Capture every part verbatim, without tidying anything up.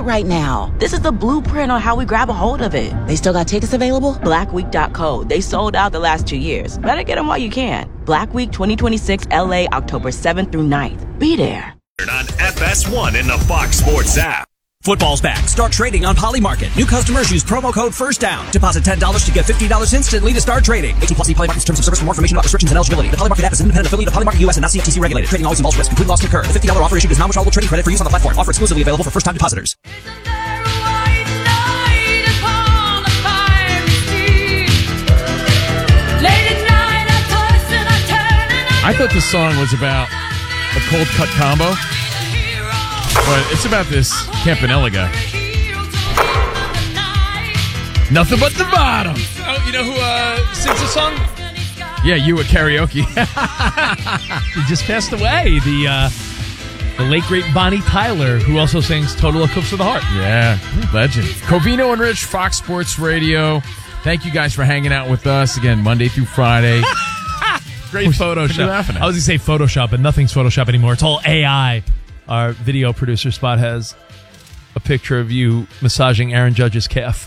right now. This is the blueprint on how we grab a hold of it. They still got tickets available? black week dot co. They sold out the last two years. Better get them while you can. Black Week twenty twenty-six L A, October seventh through ninth. Be there. On F S one in the Fox Sports app. Football's back. Start trading on Polymarket. New customers use promo code FIRSTDOWN. Deposit ten dollars to get fifty dollars instantly to start trading. eighteen plus, see Polymarket's terms of service for more information about restrictions and eligibility. The Polymarket app is an independent affiliate of Polymarket U S and not C F T C regulated. Trading always involves risk. Complete loss can occur. The fifty dollars offer issued is non-withdrawable trading credit for use on the platform. Offer exclusively available for first-time depositors. I thought this song was about a cold cut combo, but it's about this Campanella guy. Nothing but the bottom. Oh, you know who uh, sings the song? Yeah, you at karaoke. He just passed away. The uh, the late great Bonnie Tyler, who also sings "Total Eclipse of the Heart." Yeah, legend. Covino and Rich, Fox Sports Radio. Thank you guys for hanging out with us again, Monday through Friday. Great Photoshop. I was going to say Photoshop, but nothing's Photoshop anymore. It's all A I. Our video producer Spot has a picture of you massaging Aaron Judge's calf.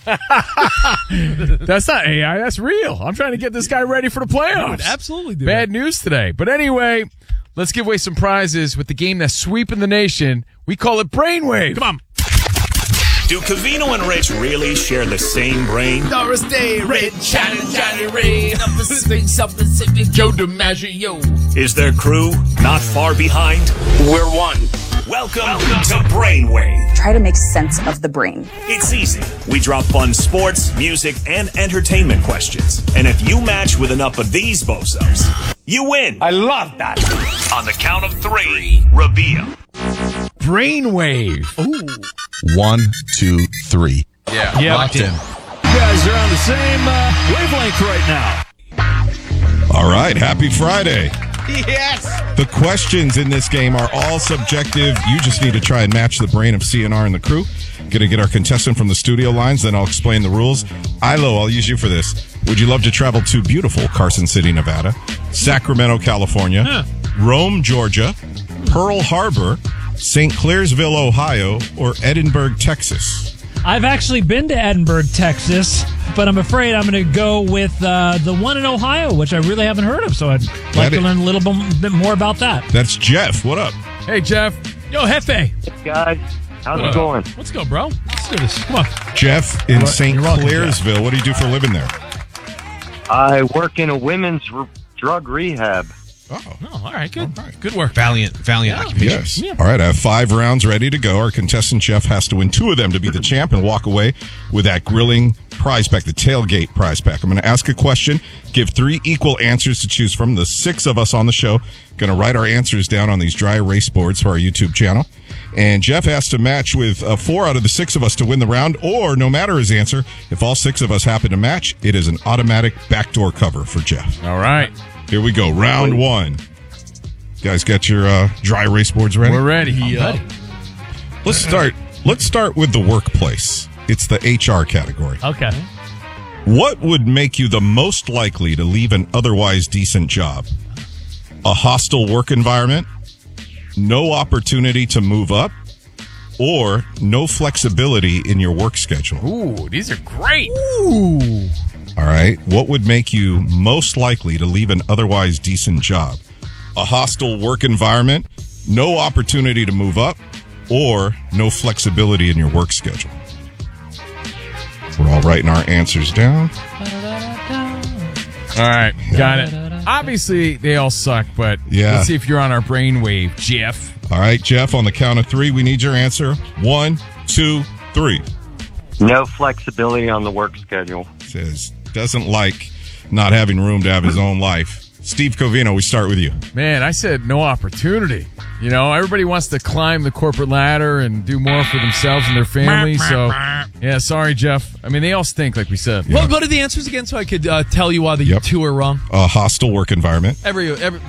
That's not A I. That's real. I'm trying to get this guy ready for the playoffs. Dude, absolutely do Bad that. news today. But anyway, let's give away some prizes with the game that's sweeping the nation. We call it Brainwave. Come on. Do Covino and Rich really share the same brain? Doris Day, Red, Johnny, Johnny Ray, Pacific, South Pacific, Joe DiMaggio. Is their crew not far behind? We're one. Welcome, Welcome to Brainwave. Try to make sense of the brain. It's easy. We drop fun sports, music, and entertainment questions. And if you match with enough of these bozos, you win. I love that. On the count of three, reveal. Brainwave. Ooh. One, two, three. Yeah, yeah locked in. You guys are on the same uh, wavelength right now. All right, happy Friday. Yes. The questions in this game are all subjective. You just need to try and match the brain of C N R and the crew. Going to get our contestant from the studio lines, then I'll explain the rules. Ilo, I'll use you for this. Would you love to travel to beautiful Carson City, Nevada, Sacramento, California, huh. Rome, Georgia, Pearl Harbor, Saint Clairsville, Ohio, or Edinburgh, Texas? I've actually been to Edinburgh, Texas, but I'm afraid I'm going to go with uh, the one in Ohio, which I really haven't heard of, so I'd like That to is- learn a little bit- bit more about that. That's Jeff. What up? Hey, Jeff. Yo, Hefe. Guys, how's What it up? going? Let's go, bro. Let's do this. Come on. Jeff in You're Saint welcome, Clairsville. What do you do for a living there? I work in a women's r- drug rehab. Oh, Oh, all right, good. All right. Good work. Valiant, valiant occupation. yes. All right, I have five rounds ready to go. Our contestant, Jeff, has to win two of them to be the champ and walk away with that grilling prize pack, the tailgate prize pack. I'm going to ask a question, give three equal answers to choose from. The six of us on the show going to write our answers down on these dry erase boards for our YouTube channel. And Jeff has to match with uh, four out of the six of us to win the round, or no matter his answer, if all six of us happen to match, it is an automatic backdoor cover for Jeff. All right. Here we go. Round one. You guys got your uh, dry erase boards ready? We're ready. Yeah. Let's start. Let's start with the workplace. It's the H R category. Okay. What would make you the most likely to leave an otherwise decent job? A hostile work environment, no opportunity to move up, or no flexibility in your work schedule? Ooh, these are great. Ooh. All right. What would make you most likely to leave an otherwise decent job? A hostile work environment, no opportunity to move up, or no flexibility in your work schedule? We're all writing our answers down. All right, got it. Obviously, they all suck, but Yeah. let's see if you're on our brainwave, Jeff. All right, Jeff, on the count of three, we need your answer. One, two, three. No flexibility on the work schedule. Says doesn't like not having room to have his own life. Steve Covino, we start with you. Man, I said no opportunity. You know, everybody wants to climb the corporate ladder and do more for themselves and their families. So, yeah, sorry, Jeff. I mean, they all stink, like we said. What, what are the answers again so I could uh, tell you why the Yep. two are wrong? A hostile work environment, Every, every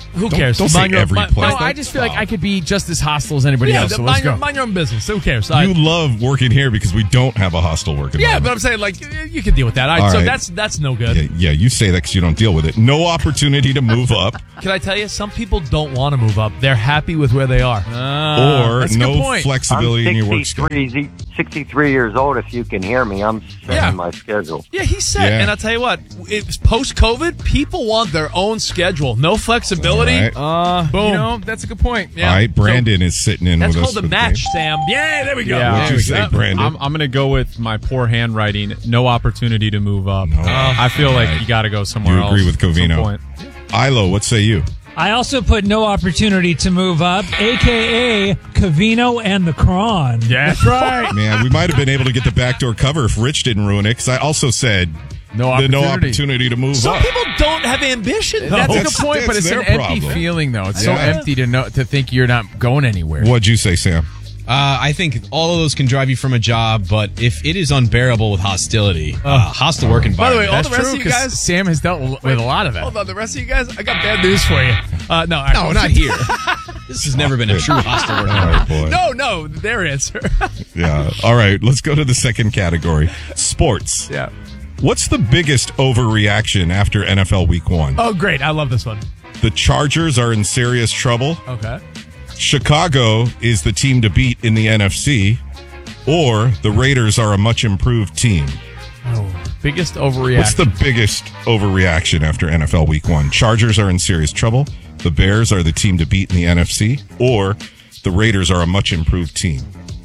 Who Don't- cares? don't say Mind your- every mind- place. No, I just feel like I could be just as hostile as anybody Yeah, else. So mind, let's your, go. mind your own business. Who cares? I- You love working here because we don't have a hostile work yeah, environment. but I'm saying like you can deal with that. All right, All so right. that's that's no good. Yeah, yeah, you say that because you don't deal with it. No opportunity to move up, Can I tell you? Some people don't want to move up. They're happy with where they are. or that's a good no point. flexibility in I'm your work schedule. sixty-three, sixty-three years old. If you can hear me, I'm setting Yeah. my schedule. Yeah, he said, Yeah. and I'll tell you what, it's post-COVID, people want their own schedule. No flexibility. All right. Uh, Boom. You know, that's a good point. Yeah. All right, Brandon is sitting in That's with called us. a for the match, game. Sam. Yeah, there we go. Yeah. What'd There you we say, go. Brandon? I'm, I'm going to go with my poor handwriting. No opportunity to move up. No. I feel like Right. you got to go somewhere You else. agree with at some Covino. point. Ilo, what say you? I also put no opportunity to move up, a k a. Covino and the Cron. Yeah, that's right. Man, we might have been able to get the backdoor cover if Rich didn't ruin it, because I also said No the opportunity. no opportunity to move Some up. people don't have ambition. though. That's a That's- good point, but that's it's an their empty problem. feeling, though. It's Yeah. so empty to know to think you're not going anywhere. What'd you say, Sam? Uh, I think all of those can drive you from a job, but if it is unbearable with hostility, uh, hostile work By the environment. way, all That's the rest true, of you 'cause guys. Sam has dealt with a lot of that. Hold on, the rest of you guys, I got bad news for you. Uh, no, no, not here. This has never been a true hostile work environment. Oh, boy. No, no, their answer. Yeah. All right, let's go to the second category. Sports. yeah. What's the biggest overreaction after N F L Week One? Oh, great. I love this one. The Chargers are in serious trouble. Okay. Chicago is the team to beat in the N F C, or the Raiders are a much improved team. Oh, biggest overreaction. What's the biggest overreaction after N F L Week One? Chargers are in serious trouble. The Bears are the team to beat in the N F C, or the Raiders are a much improved team.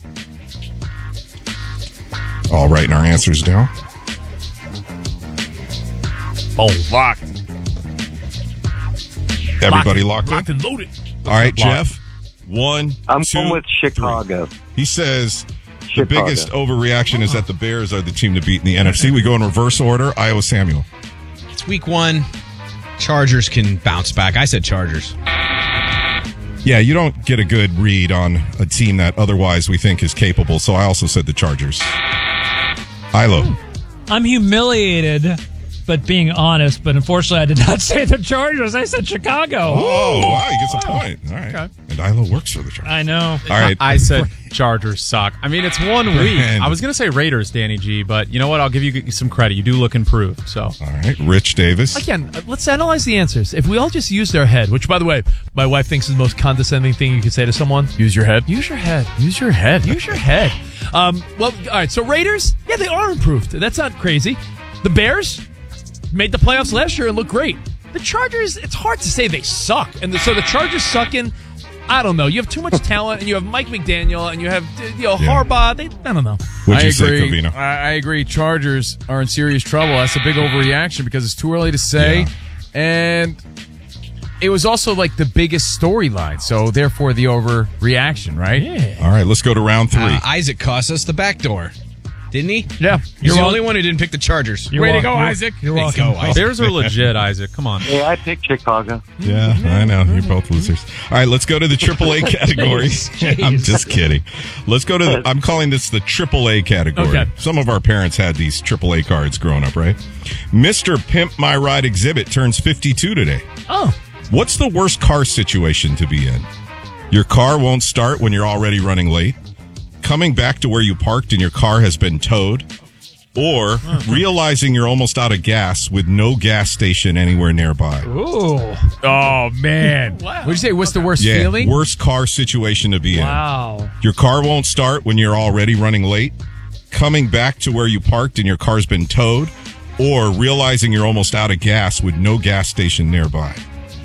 All right, and our answers down. Oh, locked. Everybody locked, Locked in? and loaded. All right, Jeff. One, I'm two, going with Chicago. three. He says the Chicago. biggest overreaction is that the Bears are the team to beat in the N F C. We go in reverse order. Iowa Samuel. It's week one. Chargers can bounce back. I said Chargers. Yeah, you don't get a good read on a team that otherwise we think is capable, so I also said the Chargers. Ilo. I'm humiliated, but being honest, but unfortunately I did not say the Chargers. I said Chicago. Oh, wow, he gets a point. All right. Okay. And Ilo works for the Chargers. I know. All right. I said Chargers suck. I mean, it's one week. Brand. I was going to say Raiders, Danny G, but you know what? I'll give you some credit. You do look improved. So All right. Rich Davis. Again, uh, let's analyze the answers. If we all just used our head, which, by the way, my wife thinks is the most condescending thing you could say to someone. Use your head. Use your head. Use your head. Use your head. Um, well, all right. So Raiders, yeah, they are improved. That's not crazy. The Bears made the playoffs last year and look great. The Chargers, it's hard to say they suck. And the, so the Chargers sucking. I don't know. You have too much talent, and you have Mike McDaniel, and you have you know Yeah. Harbaugh. They, I don't know. What'd I you say, agree. Covino? I, I agree. Chargers are in serious trouble. That's a big overreaction because it's too early to say, Yeah. and it was also like the biggest storyline. So therefore, the overreaction, right? Yeah. All right, let's go to round three. Uh, Isaac cost us the back door, didn't he? Yeah. He's You're the wel- only one who didn't pick the Chargers. You're Way to welcome. go, You're- Isaac. You're Way to welcome. go, Isaac. Bears are legit, Isaac. Come on. Yeah, I picked Chicago. Yeah, I know. You're both losers. All right, let's go to the triple A category. I'm just kidding. Let's go to the, I'm calling this the triple A category. Okay. Some of our parents had these triple A cards growing up, right? Mister Pimp My Ride Exhibit turns fifty-two today. Oh. What's the worst car situation to be in? Your car won't start when you're already running late, coming back to where you parked and your car has been towed, or realizing you're almost out of gas with no gas station anywhere nearby. Ooh. Oh man. Wow. What'd you say? What's the worst Yeah, feeling? worst car situation to be in. Wow. Your car won't start when you're already running late, coming back to where you parked and your car's been towed, or realizing you're almost out of gas with no gas station nearby.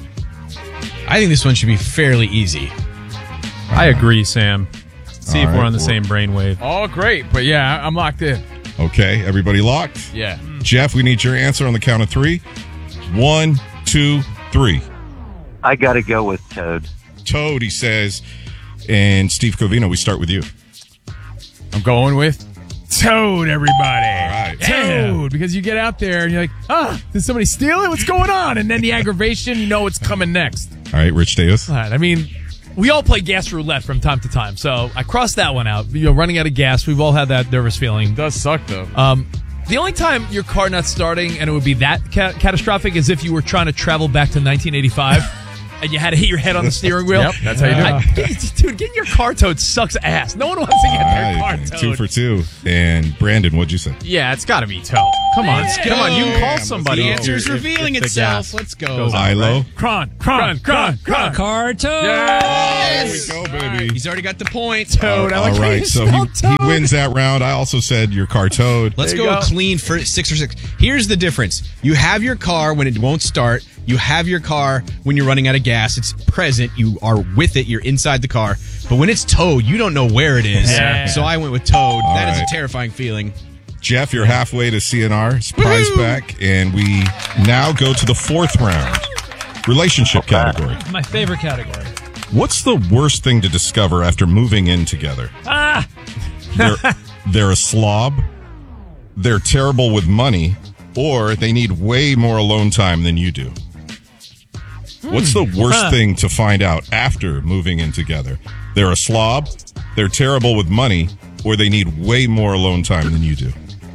I think this one should be fairly easy. I agree, Sam. See All if we're right, on the well- same brainwave. Oh, great. But yeah, I'm locked in. Okay, everybody locked? Yeah. Jeff, we need your answer on the count of three. One, two, three. I got to go with Toad. Toad, he says. And Steve Covino, we start with you. I'm going with Toad, everybody. All right. Toad. Because you get out there and you're like, ah, did somebody steal it? What's going on? And then the aggravation, you know what's coming next. All right, Rich Davis. All right. I mean, we all play gas roulette from time to time, so I crossed that one out. You know, running out of gas, we've all had that nervous feeling. It does suck, though. Um, the only time your car not starting and it would be that ca- catastrophic is if you were trying to travel back to nineteen eighty-five. and you had to hit your head on the steering wheel. Yep, that's how you do it. I, dude, getting your car towed sucks ass. No one wants to get their car Right, towed. two for two. And Brandon, what'd you say? Yeah, it's got to be Toe. Come on. Yeah. Come on. You can call Damn, somebody. The go. answer is if- if revealing the itself. gas Let's go. goes out, Ilo. right? Cron, cron, cron, cron. Car toad. There we go, baby. He's already got the point. Toad. I like All how right, you so he, spelled he toad. wins that round. I also said your car towed. Let's There go, you go. clean for six for six. Here's the difference. You have your car when it won't start. You have your car when you're running out of gas. It's present. You are with it. You're inside the car. But when it's towed, you don't know where it is. Yeah. So I went with towed. All That is right. a terrifying feeling. Jeff, you're halfway to C N R's prize back, and we now go to the fourth round. Relationship category. My favorite category. What's the worst thing to discover after moving in together? Ah! They're, they're a slob, they're terrible with money, or they need way more alone time than you do. What's the worst Huh. thing to find out after moving in together? They're a slob, they're terrible with money, or they need way more alone time than you do.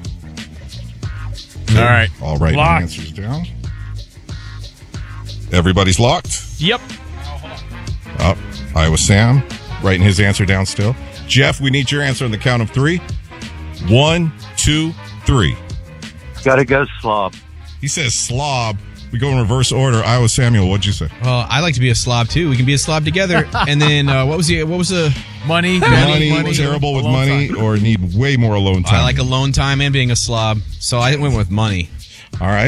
All right. All right, Locked. answers down. Everybody's locked. Yep. Up. Iowa Sam writing his answer down still. Jeff, we need your answer on the count of three. One, two, three. Gotta go slob. He says slob. We go in reverse order. Iowa Samuel, what'd you say? Well, I like to be a slob too. We can be a slob together. And then uh, what was the what was the Money, Money, money, terrible with alone money, time. or need way more alone time? I like alone time and being a slob. So I went with money. All right.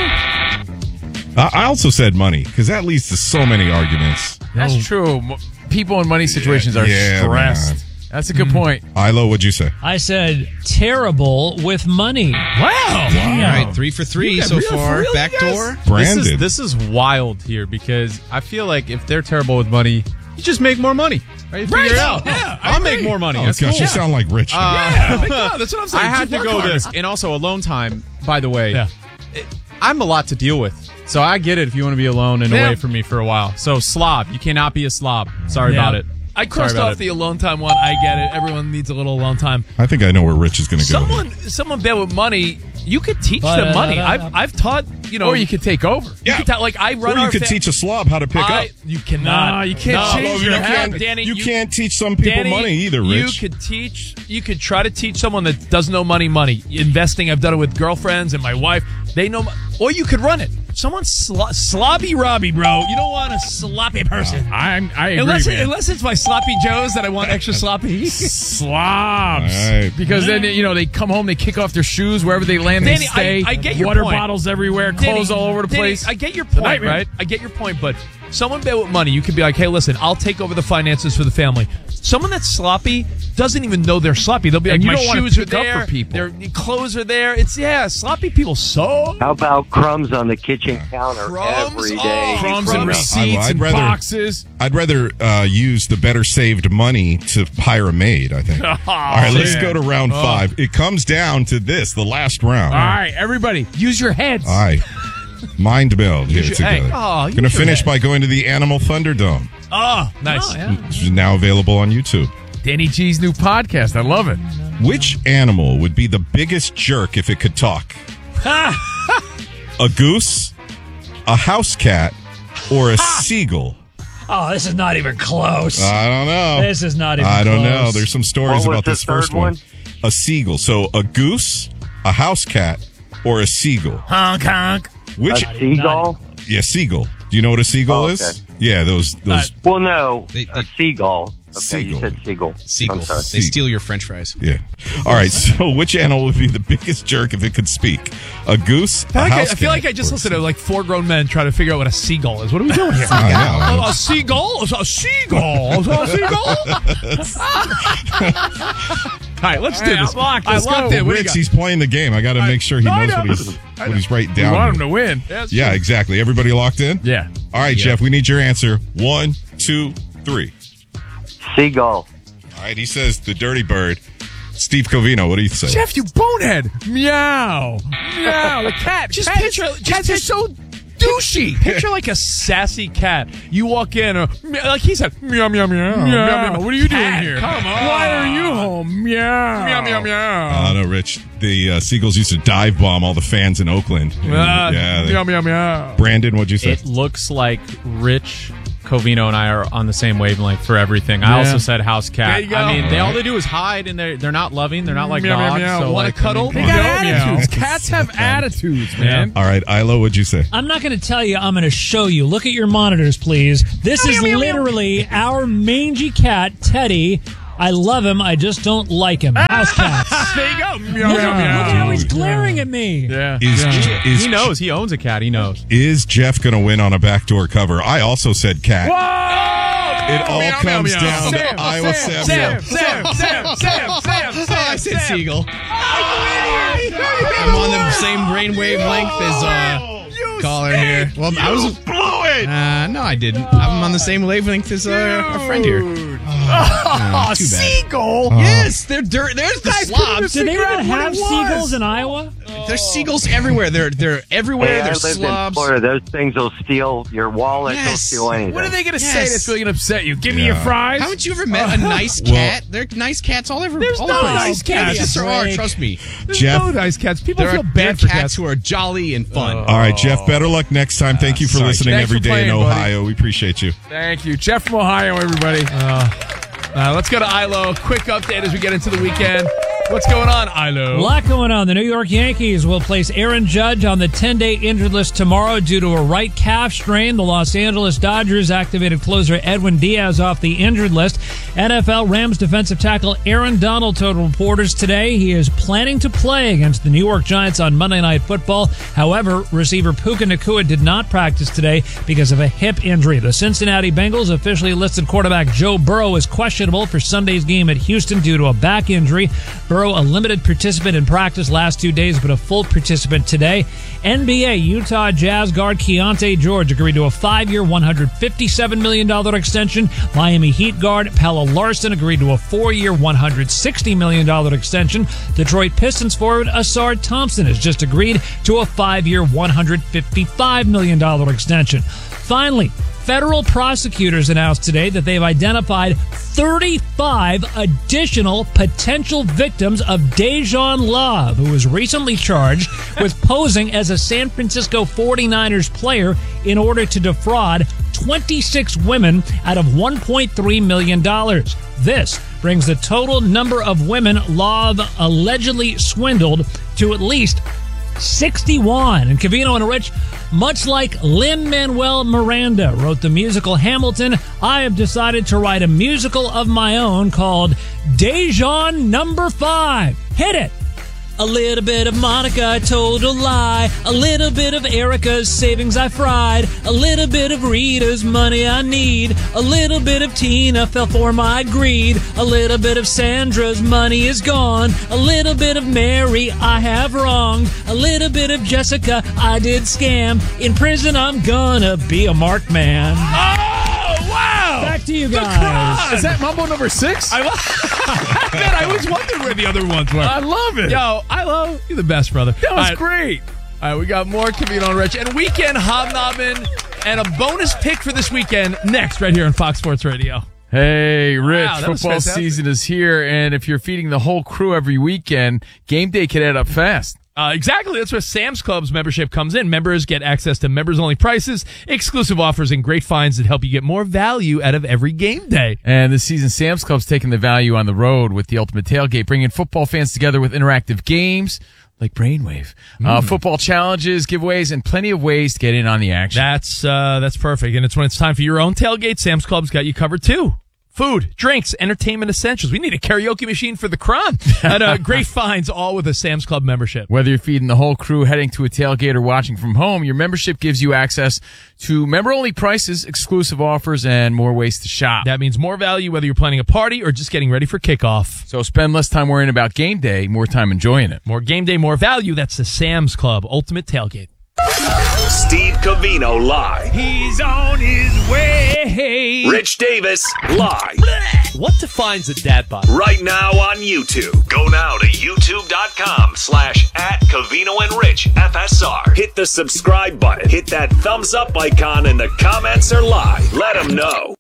I I also said money because that leads to so many arguments. That's true. Mo- People in money situations are Yeah, stressed. man. That's a good point. Ilo, what'd you say? I said terrible with money. Wow. All right, three for three You got so really- far. really, Back guys? door. Brandon. This is, this is wild here because I feel like if they're terrible with money, you just make more money. Right? You figure Right. it out. Yeah, I I'll make agree. more money. Oh, That's gosh, cool. you sound like Rich. now. Yeah, my God, that's what I'm saying. I had Just to work go harder. this. And also alone time, by the way. Yeah. it- I'm a lot to deal with. So I get it if you want to be alone and Yeah. away from me for a while. So slob. You cannot be a slob. Sorry Yeah. about it. I crossed Sorry about off it. the alone time one. I get it. Everyone needs a little alone time. I think I know where Rich is going to go. Someone, someone bad with money. You could teach them money. I've, I've taught. You know, Or you could take over. You Yeah. could ta- like I run. Or you our could fa- teach a slob how to pick I, up. You cannot. No, you can't No, change you your have- can't, Danny, you, can't teach some people Danny, money either, Rich. You could teach. You could try to teach someone that doesn't know money. Money investing. I've done it with girlfriends and my wife. They know. mo- Or you could run it. Someone slo- sloppy Robbie, bro. You don't want a sloppy person. I'm, I agree, unless, it, man. unless it's my sloppy Joes that I want extra sloppy. Slobs. All right. Because then, you know, they come home, they kick off their shoes wherever they land, Danny, they stay. I- I get your Water point. bottles everywhere, Danny, clothes all over the Danny, place. I get your It's a point, nightmare. right? I get your point, but someone bad with money, you could be like, hey, listen, I'll take over the finances for the family. Someone that's sloppy doesn't even know they're sloppy. They'll be And like, you my don't wanna shoes are pick up there, for people. their clothes are there. It's, yeah, sloppy people so... How about crumbs on the kitchen counter Crumbs? every Oh, day? Crumbs From and the- receipts I'd and rather- boxes. I'd rather uh, use the better saved money to hire a maid, I think. All right, let's yeah. go to round five. It comes down to this, the last round. All right, everybody, use your heads. All right. Mind meld here your- together. hey, oh, use Going to your finish head. by going to the Animal Thunderdome, Oh, nice. Oh, yeah. which is now available on YouTube. Danny G's new podcast. I love it. Which animal would be the biggest jerk if it could talk? A goose, a house cat, or a seagull? Oh, this is not even close. I don't know. This is not even I don't know. close. There's some stories What was about the this first third one. one? A seagull. So a goose, a house cat, or a seagull? Honk, honk. Which? A seagull? Yeah, seagull. Do you know what a seagull Oh, is? okay. Yeah, those those. Well, no, They- a they- seagull. Okay, Seagull. you said seagull. Seagull. I'm sorry. They steal your French fries. Yeah. All right. So, which animal would be the biggest jerk if it could speak? A goose, I a feel, like I, house I feel cat, like I just or a listened to like four grown men try to figure out what a seagull is. What are we doing here? I know. A, a seagull? A seagull? A seagull? All right, let's do All right, this. I'm locked. I Let's locked go. in. What do you Rich, got? he's playing the game. I got to make sure he No, I knows know. what he's what he's writing We down. want him here. to win. Yeah, exactly. Everybody locked in? Yeah. All right, Jeff, we need your answer. One, two, three. Seagull. All right, he says the dirty bird. Steve Covino, what do you say? Jeff, you bonehead. Meow. Meow. The cat. Just Cat- picture- just Cats are picture- so douchey. Picture like a sassy cat. You walk in, uh, like he said, meow, meow, meow. Meow, meow. What are you doing Cat, here? come on. Why are you home? Meow. Meow, meow, meow. I don't know, Rich. The uh, Seagulls used to dive bomb all the fans in Oakland. And, Ah, yeah. they- Meow, meow, meow. Brandon, what'd you say? It looks like Rich Covino and I are on the same wavelength for everything. I Yeah. also said house cat. There you go. I mean, they all they do is hide, and they're they're not loving. They're not like Meow, meow, dogs. meow. So Wanna like, cuddle? I mean, They got Meow, meow. attitudes. Cats have attitudes, man. All right, Ilo, what'd you say? I'm not going to tell you. I'm going to show you. Look at your monitors, please. This is literally our mangy cat, Teddy. I love him. I just don't like him. House cats. There you go. Look at how he's glaring at me. Yeah. Is, yeah. is he knows. He owns a cat. He knows. Is Jeff going to win on a backdoor cover? I also said cat. Whoa! It all Meow, meow, comes meow. down Sam, to Iowa Sam, Samuel. Sam, Sam, Sam, Sam, Sam, Sam. I said Sam. Siegel. I'm on the same brainwave length as uh, caller here. Well, I was. Blew it. Uh, no, I didn't. I'm on the same wavelength as uh, a friend here. Oh, too bad. seagull. Yes, they're dirt. There's the slobs. Do they Figure out even what have it was. seagulls in Iowa? There's seagulls everywhere. They're they're everywhere. Hey, I They're lived in slobs. Florida. Those things will steal your wallet. They'll Yes. steal anything. What are they going to say Yes. that's really going to upset you? Give me your Yeah. fries. Haven't you ever met a nice Well- cat? They're nice cats all over. There's all no over. nice cats. Yes, there are. Break. Trust me. There's Jeff- no nice cats. People There feel are, bad there are for cats, cats. who are jolly and fun. All right, Jeff, better luck next time. Thank you for sorry, listening Thanks every for day in playing, buddy. Ohio. We appreciate you. Thank you. Jeff from Ohio, everybody. Uh, let's go to Ilo. Quick update as we get into the weekend. What's going on, Ilo? A lot going on. The New York Yankees will place Aaron Judge on the ten-day injured list tomorrow due to a right calf strain. The Los Angeles Dodgers activated closer Edwin Diaz off the injured list. N F L Rams defensive tackle Aaron Donald told reporters today he is planning to play against the New York Giants on Monday Night Football. However, receiver Puka Nacua did not practice today because of a hip injury. The Cincinnati Bengals officially listed quarterback Joe Burrow as questionable for Sunday's game at Houston due to a back injury. Burrow, a limited participant in practice last two days, but a full participant today. N B A Utah Jazz guard Keontae George agreed to a five-year, one hundred fifty-seven million dollars extension. Miami Heat guard Palo Larson agreed to a four-year, one hundred sixty million dollars extension. Detroit Pistons forward Asar Thompson has just agreed to a five-year, one hundred fifty-five million dollars extension. Finally, federal prosecutors announced today that they've identified thirty-five additional potential victims of Dejan Love, who was recently charged with posing as a San Francisco forty-niners player in order to defraud twenty-six women out of one point three million dollars. This brings the total number of women Love allegedly swindled to at least sixty-one. And Covino and Rich, much like Lin-Manuel Miranda wrote the musical Hamilton, I have decided to write a musical of my own called Dejan Number Five. Hit it! A little bit of Monica, I told a lie. A little bit of Erica's savings I fried. A little bit of Rita's money I need. A little bit of Tina fell for my greed. A little bit of Sandra's money is gone. A little bit of Mary I have wronged. A little bit of Jessica I did scam. In prison I'm gonna be a marked man. Oh, wow. Back to you The guys. Cross. Is that Mumbo number six? I love Man, I always wondered where the other ones were. I love it. Yo, I love you the best, brother. That was All right. great. All right, we got more Covino and Rich and weekend hobnobbing and a bonus pick for this weekend next right here on Fox Sports Radio. Hey, Rich, Wow, that was football fantastic. season is here, and if you're feeding the whole crew every weekend, game day can add up fast. Uh, exactly. That's where Sam's Club's membership comes in. Members get access to members-only prices, exclusive offers, and great finds that help you get more value out of every game day. And this season, Sam's Club's taking the value on the road with the Ultimate Tailgate, bringing football fans together with interactive games like Brainwave, uh, football challenges, giveaways, and plenty of ways to get in on the action. That's uh, that's perfect. And it's when it's time for your own tailgate, Sam's Club's got you covered too. Food, drinks, entertainment essentials. We need a karaoke machine for the Kron. And uh, great finds, all with a Sam's Club membership. Whether you're feeding the whole crew, heading to a tailgate, or watching from home, your membership gives you access to member-only prices, exclusive offers, and more ways to shop. That means more value whether you're planning a party or just getting ready for kickoff. So spend less time worrying about game day, more time enjoying it. More game day, more value. That's the Sam's Club Ultimate Tailgate. Steve Covino live. He's on his way. Rich Davis live. What defines a dad bod? Right now on YouTube. Go now to youtube.com slash at Covino and Rich F S R. Hit the subscribe button. Hit that thumbs up icon and the comments are live. Let them know.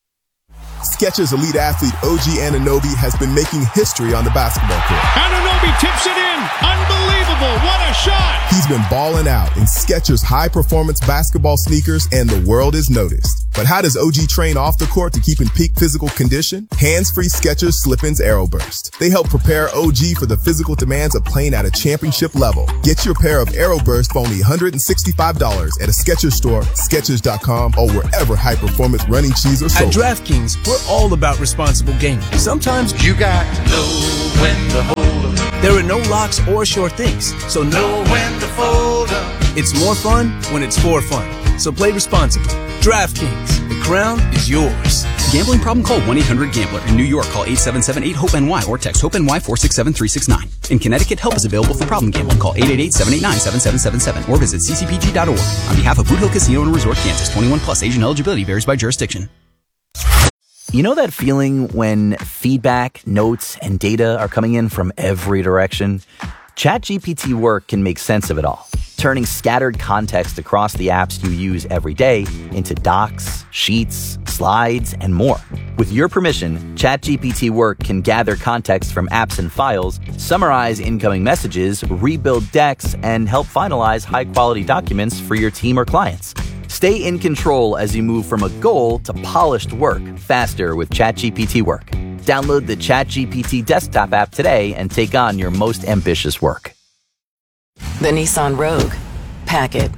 Skechers elite athlete O G Anunoby has been making history on the basketball court. Anunoby tips it in. Unbelievable. What a shot. He's been balling out in Skechers high-performance basketball sneakers, and the world has noticed. But how does O G train off the court to keep in peak physical condition? Hands-free Skechers Slip-ins Aeroburst. They help prepare O G for the physical demands of playing at a championship level. Get your pair of Aeroburst for only one hundred sixty-five dollars at a Skechers store, Skechers dot com, or wherever high-performance running shoes are sold. At DraftKings, we're all about responsible gaming. Sometimes you got to know when to hold 'em. There are no locks or sure things, so know when to fold 'em. It's more fun when it's for fun. So play responsibly. DraftKings, the crown is yours. Gambling problem? Call one eight hundred gambler. In New York, call eight seven seven eight hope N Y or text HOPE-NY four six seven three six nine. In Connecticut, help is available for problem gambling. Call eight eight eight seven eight nine seven seven seven seven or visit c c p g dot org. On behalf of Boot Hill Casino and Resort, Kansas, twenty-one plus, age and eligibility varies by jurisdiction. You know that feeling when feedback, notes, and data are coming in from every direction? ChatGPT Work can make sense of it all, turning scattered context across the apps you use every day into docs, sheets, slides, and more. With your permission, ChatGPT Work can gather context from apps and files, summarize incoming messages, rebuild decks, and help finalize high-quality documents for your team or clients. Stay in control as you move from a goal to polished work faster with ChatGPT Work. Download the ChatGPT desktop app today and take on your most ambitious work. The Nissan Rogue. Pack it.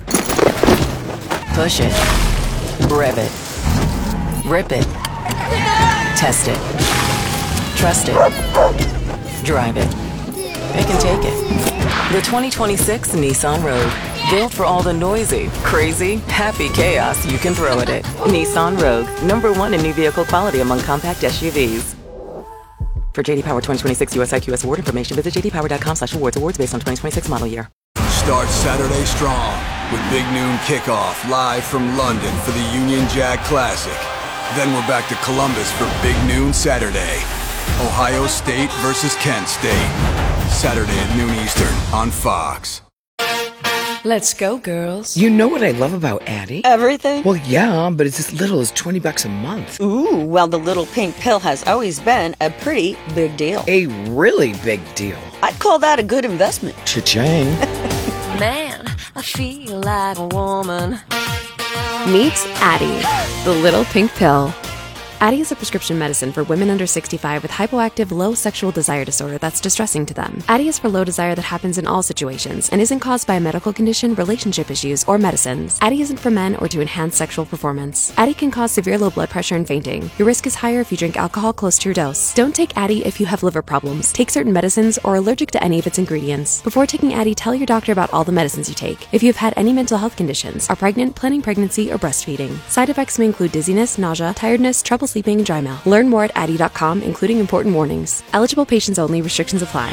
Push it. Rev it. Rip it. Test it. Trust it. Drive it. It can take it. The twenty twenty-six Nissan Rogue. Built for all the noisy, crazy, happy chaos you can throw at it. Nissan Rogue. Number one in new vehicle quality among compact S U Vs. For J D Power twenty twenty-six U S I Q S award information, visit j d power dot com slash awards. Awards based on twenty twenty-six model year. Start Saturday strong with Big Noon Kickoff live from London for the Union Jack Classic. Then we're back to Columbus for Big Noon Saturday. Ohio State versus Kent State. Saturday at noon Eastern on Fox. Let's go, girls. You know what I love about Addie? Everything? Well, yeah, but it's as little as twenty bucks a month. Ooh, well, the little pink pill has always been a pretty big deal. A really big deal. I'd call that a good investment. Cha-ching. Man, I feel like a woman. Meet Addie, the little pink pill. Addie is a prescription medicine for women under sixty-five with hypoactive low sexual desire disorder that's distressing to them. Addie is for low desire that happens in all situations and isn't caused by a medical condition, relationship issues, or medicines. Addie isn't for men or to enhance sexual performance. Addie can cause severe low blood pressure and fainting. Your risk is higher if you drink alcohol close to your dose. Don't take Addie if you have liver problems, take certain medicines, or are allergic to any of its ingredients. Before taking Addie, tell your doctor about all the medicines you take. If you have had any mental health conditions, are pregnant, planning pregnancy, or breastfeeding. Side effects may include dizziness, nausea, tiredness, trouble sleeping, and dry mouth. Learn more at addie dot com, including important warnings. Eligible patients only. Restrictions apply.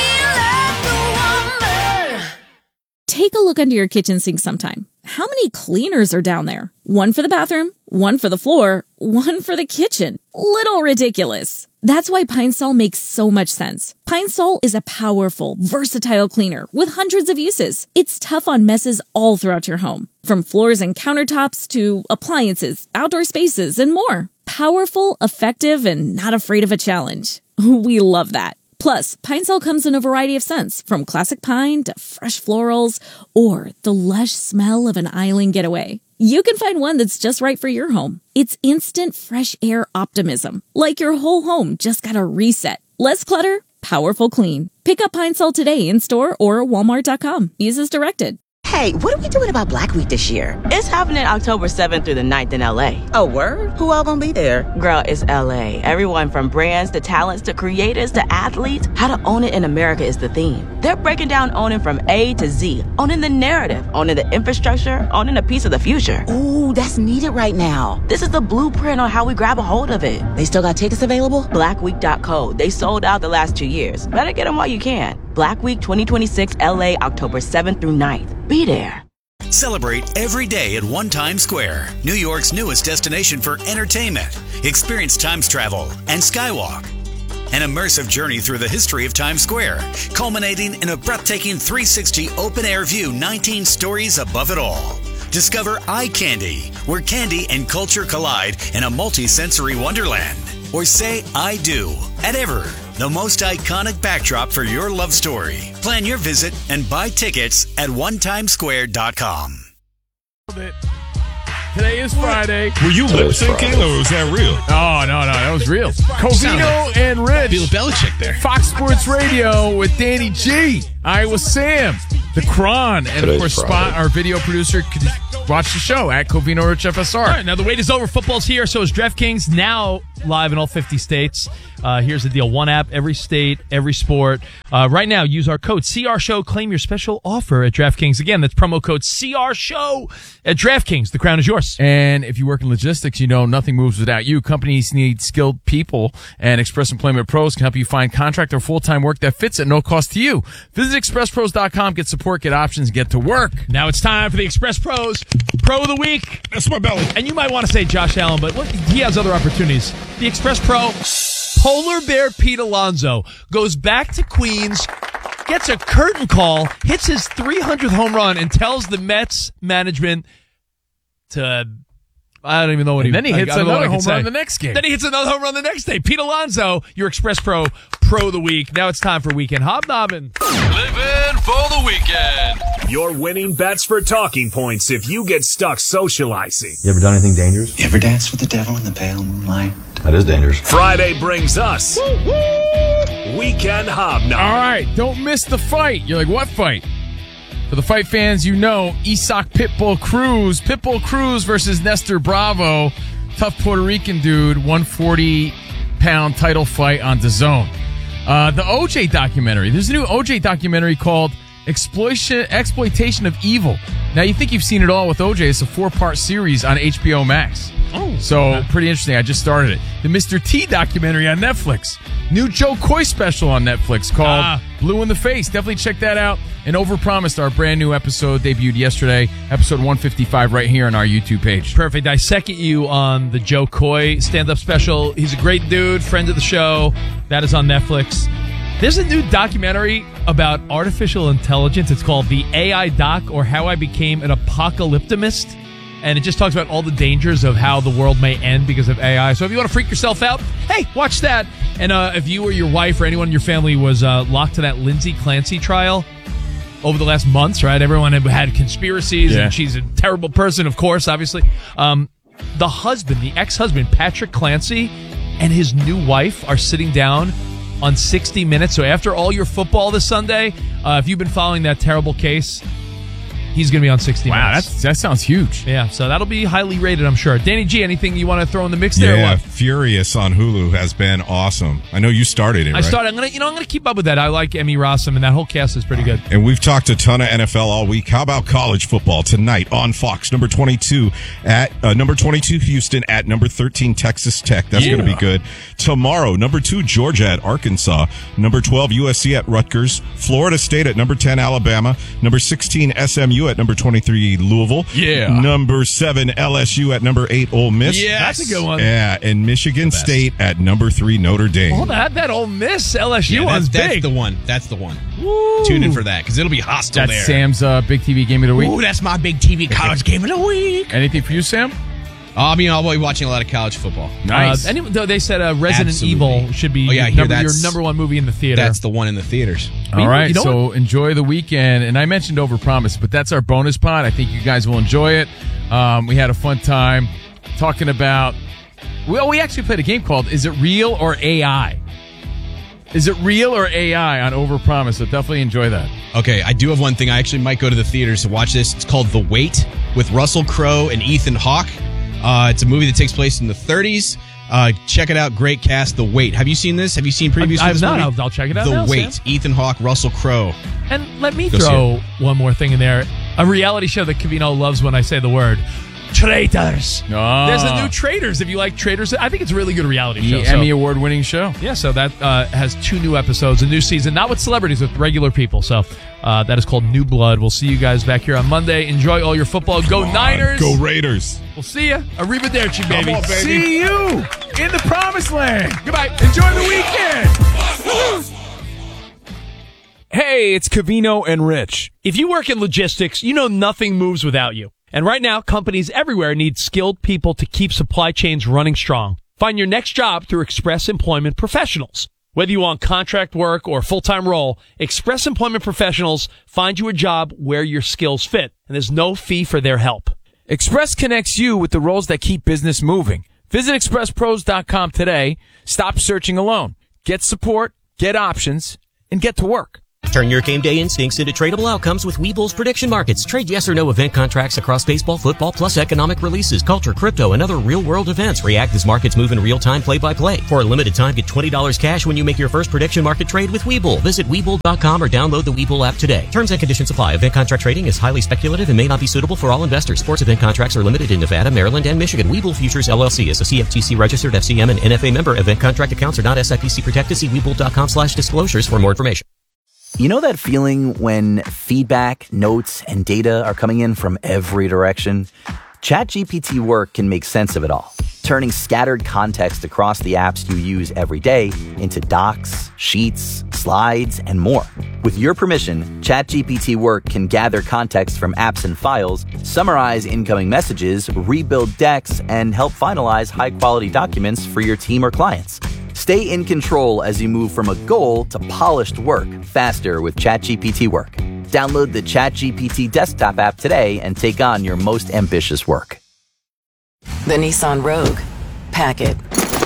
Take a look under your kitchen sink sometime. How many cleaners are down there? One for the bathroom, one for the floor, one for the kitchen. Little ridiculous. That's why Pine Sol makes so much sense. Pine Sol is a powerful, versatile cleaner with hundreds of uses. It's tough on messes all throughout your home, from floors and countertops to appliances, outdoor spaces, and more. Powerful, effective, and not afraid of a challenge. We love that. Plus, Pine Sol comes in a variety of scents, from classic pine to fresh florals, or the lush smell of an island getaway. You can find one that's just right for your home. It's instant fresh air optimism, like your whole home just got a reset. Less clutter, powerful clean. Pick up Pine Sol today in store or walmart dot com. Use as directed. Hey, what are we doing about Black Week this year? It's happening October seventh through the ninth in L A. Oh, word? Who all gonna be there? Girl, it's L A. Everyone from brands to talents to creators to athletes. How to own it in America is the theme. They're breaking down owning from A to Z. Owning the narrative, owning the infrastructure, owning a piece of the future. Ooh, that's needed right now. This is the blueprint on how we grab a hold of it. They still got tickets available? black week dot co. They sold out the last two years. Better get them while you can. Black Week twenty twenty-six L A, October seventh through ninth. Be there. Celebrate every day at One Times Square, New York's newest destination for entertainment. Experience Times travel and Skywalk. An immersive journey through the history of Times Square, culminating in a breathtaking three sixty open-air view, nineteen stories above it all. Discover Eye Candy, where candy and culture collide in a multi-sensory wonderland. Or say I do at Ever, the most iconic backdrop for your love story. Plan your visit and buy tickets at one times square dot com. Today is Friday. Were you lip syncing or was that real? Oh, no, no, that was real. Covino and Rich. Bill Belichick there. Fox Sports Radio with Danny G. Iowa Sam. The Cron. And, Today's of course, Friday. Spot, our video producer, could watch the show at Covino Rich F S R. All right, now the wait is over. Football's here. So is DraftKings, now live in all fifty states. Uh, here's the deal. One app, every state, every sport. Uh, right now, use our code C R Show. Claim your special offer at DraftKings. Again, that's promo code C R Show at DraftKings. The crown is yours. And if you work in logistics, you know nothing moves without you. Companies need skilled people, and Express Employment Pros can help you find contract or full-time work that fits at no cost to you. Visit express pros dot com, get support, get options, get to work. Now it's time for the Express Pros Pro of the Week. That's my belly. And you might want to say Josh Allen, but look, he has other opportunities. The Express Pro, Polar Bear Pete Alonso, goes back to Queens, gets a curtain call, hits his three hundredth home run, and tells the Mets management to... I don't even know what And he... then he I- hits I don't know what another I can home run say. the next game. Then he hits another home run the next day. Pete Alonso, your Express Pro Pro of the Week. Now it's time for Weekend Hobnobbing. Living for the weekend. Your winning bets for talking points if you get stuck socializing. You ever done anything dangerous? You ever danced with the devil in the pale moonlight? That is dangerous. Friday brings us Weekend Hobnob. All right, don't miss the fight. You're like, what fight? For the fight fans, you know, Isak Pitbull Cruz. Pitbull Cruz versus Nestor Bravo. Tough Puerto Rican dude, one forty pound title fight on DAZN. Uh, the O J documentary. There's a new O J documentary called Exploitation Exploitation of Evil. Now, you think you've seen it all with O J. It's a four-part series on H B O Max. Oh. So, pretty interesting. I just started it. The Mister T documentary on Netflix. New Joe Coy special on Netflix called Ah. Blue in the Face. Definitely check that out. And Overpromised, our brand new episode, debuted yesterday. Episode one fifty-five right here on our YouTube page. Perfect. I second you on the Joe Coy stand-up special. He's a great dude, friend of the show. That is on Netflix. There's a new documentary about artificial intelligence. It's called The A I Doc, or How I Became an Apocalyptimist. And it just talks about all the dangers of how the world may end because of A I. So if you want to freak yourself out, hey, watch that. And uh, if you or your wife or anyone in your family was uh, locked to that Lindsay Clancy trial over the last months, right? Everyone had, had conspiracies, Yeah. and she's a terrible person, of course, obviously. Um, the husband, the ex-husband, Patrick Clancy, and his new wife are sitting down on sixty minutes. So after all your football this Sunday, uh, if you've been following that terrible case, he's going to be on sixty Wow, minutes. that's, that sounds huge. Yeah, so that'll be highly rated, I'm sure. Danny G, anything you want to throw in the mix there? or Yeah, what? Furious on Hulu has been awesome. I know you started it, I right? started. I'm gonna, you know, I'm gonna keep up with that. I like Emmy Rossum, and that whole cast is pretty good. And we've talked a ton of N F L all week. How about college football tonight on Fox? Number twenty-two at uh, number twenty-two Houston at number thirteen Texas Tech. That's Yeah. going to be good. Tomorrow, number two Georgia at Arkansas. Number twelve U S C at Rutgers. Florida State at number ten Alabama. Number sixteen S M U at number twenty-three Louisville. Yeah. Number seven L S U at number eight Ole Miss. Yes. That's a good one. Yeah, and Michigan State at number three Notre Dame. Oh, that that Ole Miss L S U Yeah, that's, one's that's big. the one. That's the one. Woo. Tune in for that because it'll be hostile That's there. Sam's uh, Big T V Game of the Week. Ooh, that's my big T V college game of the week. Anything for you, Sam? Uh, I mean, I'll be watching a lot of college football. Nice. Uh, any, though they said uh, Resident Absolutely. Evil should be Oh, yeah, I hear number, your that's- number one movie in the theater. That's the one in the theaters. All right, you know so enjoy the weekend. And I mentioned Overpromise, but that's our bonus pod. I think you guys will enjoy it. Um, we had a fun time talking about... Well, we actually played a game called Is It Real or A I? Is it real or A I on Overpromise? So definitely enjoy that. Okay, I do have one thing. I actually might go to the theaters to watch this. It's called The Wait with Russell Crowe and Ethan Hawke. Uh, it's a movie that takes place in the thirties. Uh, check it out. Great cast. The Wait. Have you seen this? Have you seen previews I- for I've this not. movie? I'll- I'll check it out The now, Wait. Sam. Ethan Hawke, Russell Crowe. And let me Go see throw one more thing in there. A reality show that Covino loves when I say the word. Traitors. Oh. There's a new Traitors. If you like Traitors, I think it's a really good reality The show. So- Emmy Award-winning show. Yeah, so that uh, has two new episodes, a new season, not with celebrities, with regular people. So uh, that is called New Blood. We'll see you guys back here on Monday. Enjoy all your football. Go Niners. Go Raiders. We'll see you. Arrivederci, baby. on, baby. See you in the promised land. Goodbye. Enjoy the weekend. Hey, it's Covino and Rich. If you work in logistics, you know nothing moves without you. And right now, companies everywhere need skilled people to keep supply chains running strong. Find your next job through Express Employment Professionals. Whether you want contract work or full-time role, Express Employment Professionals find you a job where your skills fit, and there's no fee for their help. Express connects you with the roles that keep business moving. Visit express pros dot com today. Stop searching alone. Get support, get options, and get to work. Turn your game day instincts into tradable outcomes with Webull's prediction markets. Trade yes or no event contracts across baseball, football, plus economic releases, culture, crypto, and other real-world events. React as markets move in real time, play-by-play. For a limited time, get twenty dollars cash when you make your first prediction market trade with Webull. Visit Webull dot com or download the Webull app today. Terms and conditions apply. Event contract trading is highly speculative and may not be suitable for all investors. Sports event contracts are limited in Nevada, Maryland, and Michigan. Webull Futures, L L C is a C F T C registered F C M and N F A member. Event contract accounts are not S I P C protected. See Webull dot com slash disclosures for more information. You know that feeling when feedback, notes, and data are coming in from every direction? ChatGPT Work can make sense of it all, turning scattered context across the apps you use every day into docs, sheets, slides, and more. With your permission, ChatGPT Work can gather context from apps and files, summarize incoming messages, rebuild decks, and help finalize high-quality documents for your team or clients. Stay in control as you move from a goal to polished work faster with ChatGPT Work. Download the ChatGPT desktop app today and take on your most ambitious work. The Nissan Rogue. Pack it.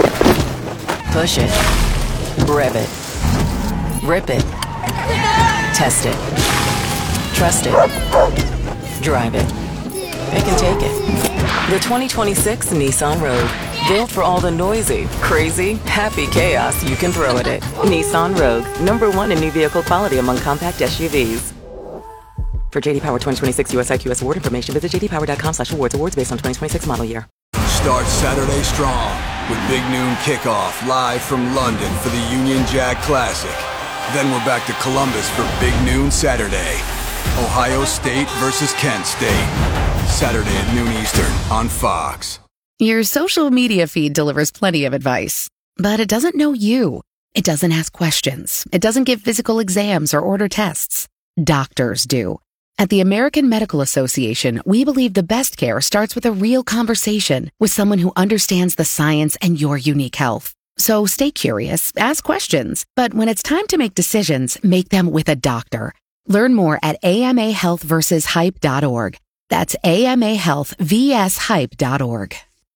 Push it. Rev it. Rip it. Test it. Trust it. Drive it. It can take it. The twenty twenty-six Nissan Rogue. Built for all the noisy, crazy, happy chaos you can throw at it. Nissan Rogue. Number one in new vehicle quality among compact S U Vs. For J D Power twenty twenty-six U S I Q S award information, visit j d power dot com slash awards. Awards based on twenty twenty-six model year. Start Saturday strong with Big Noon Kickoff live from London for the Union Jack Classic. Then we're back to Columbus for Big Noon Saturday. Ohio State versus Kent State. Saturday at noon Eastern on Fox. Your social media feed delivers plenty of advice, but it doesn't know you. It doesn't ask questions. It doesn't give physical exams or order tests. Doctors do. At the American Medical Association, we believe the best care starts with a real conversation with someone who understands the science and your unique health. So stay curious, ask questions, but when it's time to make decisions, make them with a doctor. Learn more at A M A health versus hype dot org. That's A M A health versus hype dot org.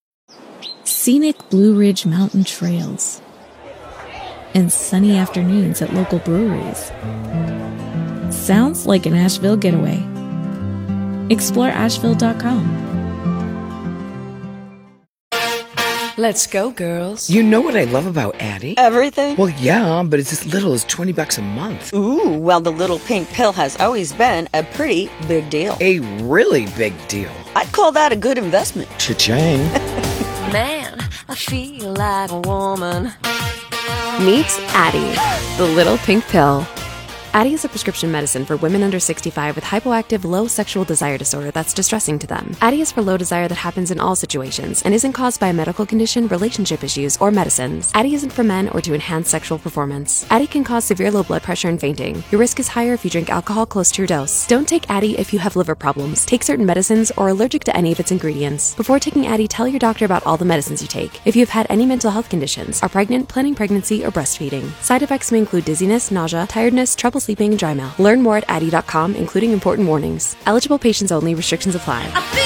Scenic Blue Ridge Mountain trails and sunny afternoons at local breweries. Sounds like an Asheville getaway. Explore asheville dot com. Let's go, girls. You know what I love about Addie? Everything? Well, yeah, but it's as little as twenty bucks a month. Ooh, well, the little pink pill has always been a pretty big deal. A really big deal. I'd call that a good investment. Cha-ching. Man, I feel like a woman. Meet Addie, the little pink pill. Addie is a prescription medicine for women under sixty-five with hypoactive low sexual desire disorder that's distressing to them. Addie is for low desire that happens in all situations and isn't caused by a medical condition, relationship issues, or medicines. Addie isn't for men or to enhance sexual performance. Addie can cause severe low blood pressure and fainting. Your risk is higher if you drink alcohol close to your dose. Don't take Addie if you have liver problems, take certain medicines, or are allergic to any of its ingredients. Before taking Addie, tell your doctor about all the medicines you take. If you've had any mental health conditions, are pregnant, planning pregnancy, or breastfeeding. Side effects may include dizziness, nausea, tiredness, trouble sleeping, and dry mouth. Learn more at addie dot com, including important warnings. Eligible patients only. Restrictions apply.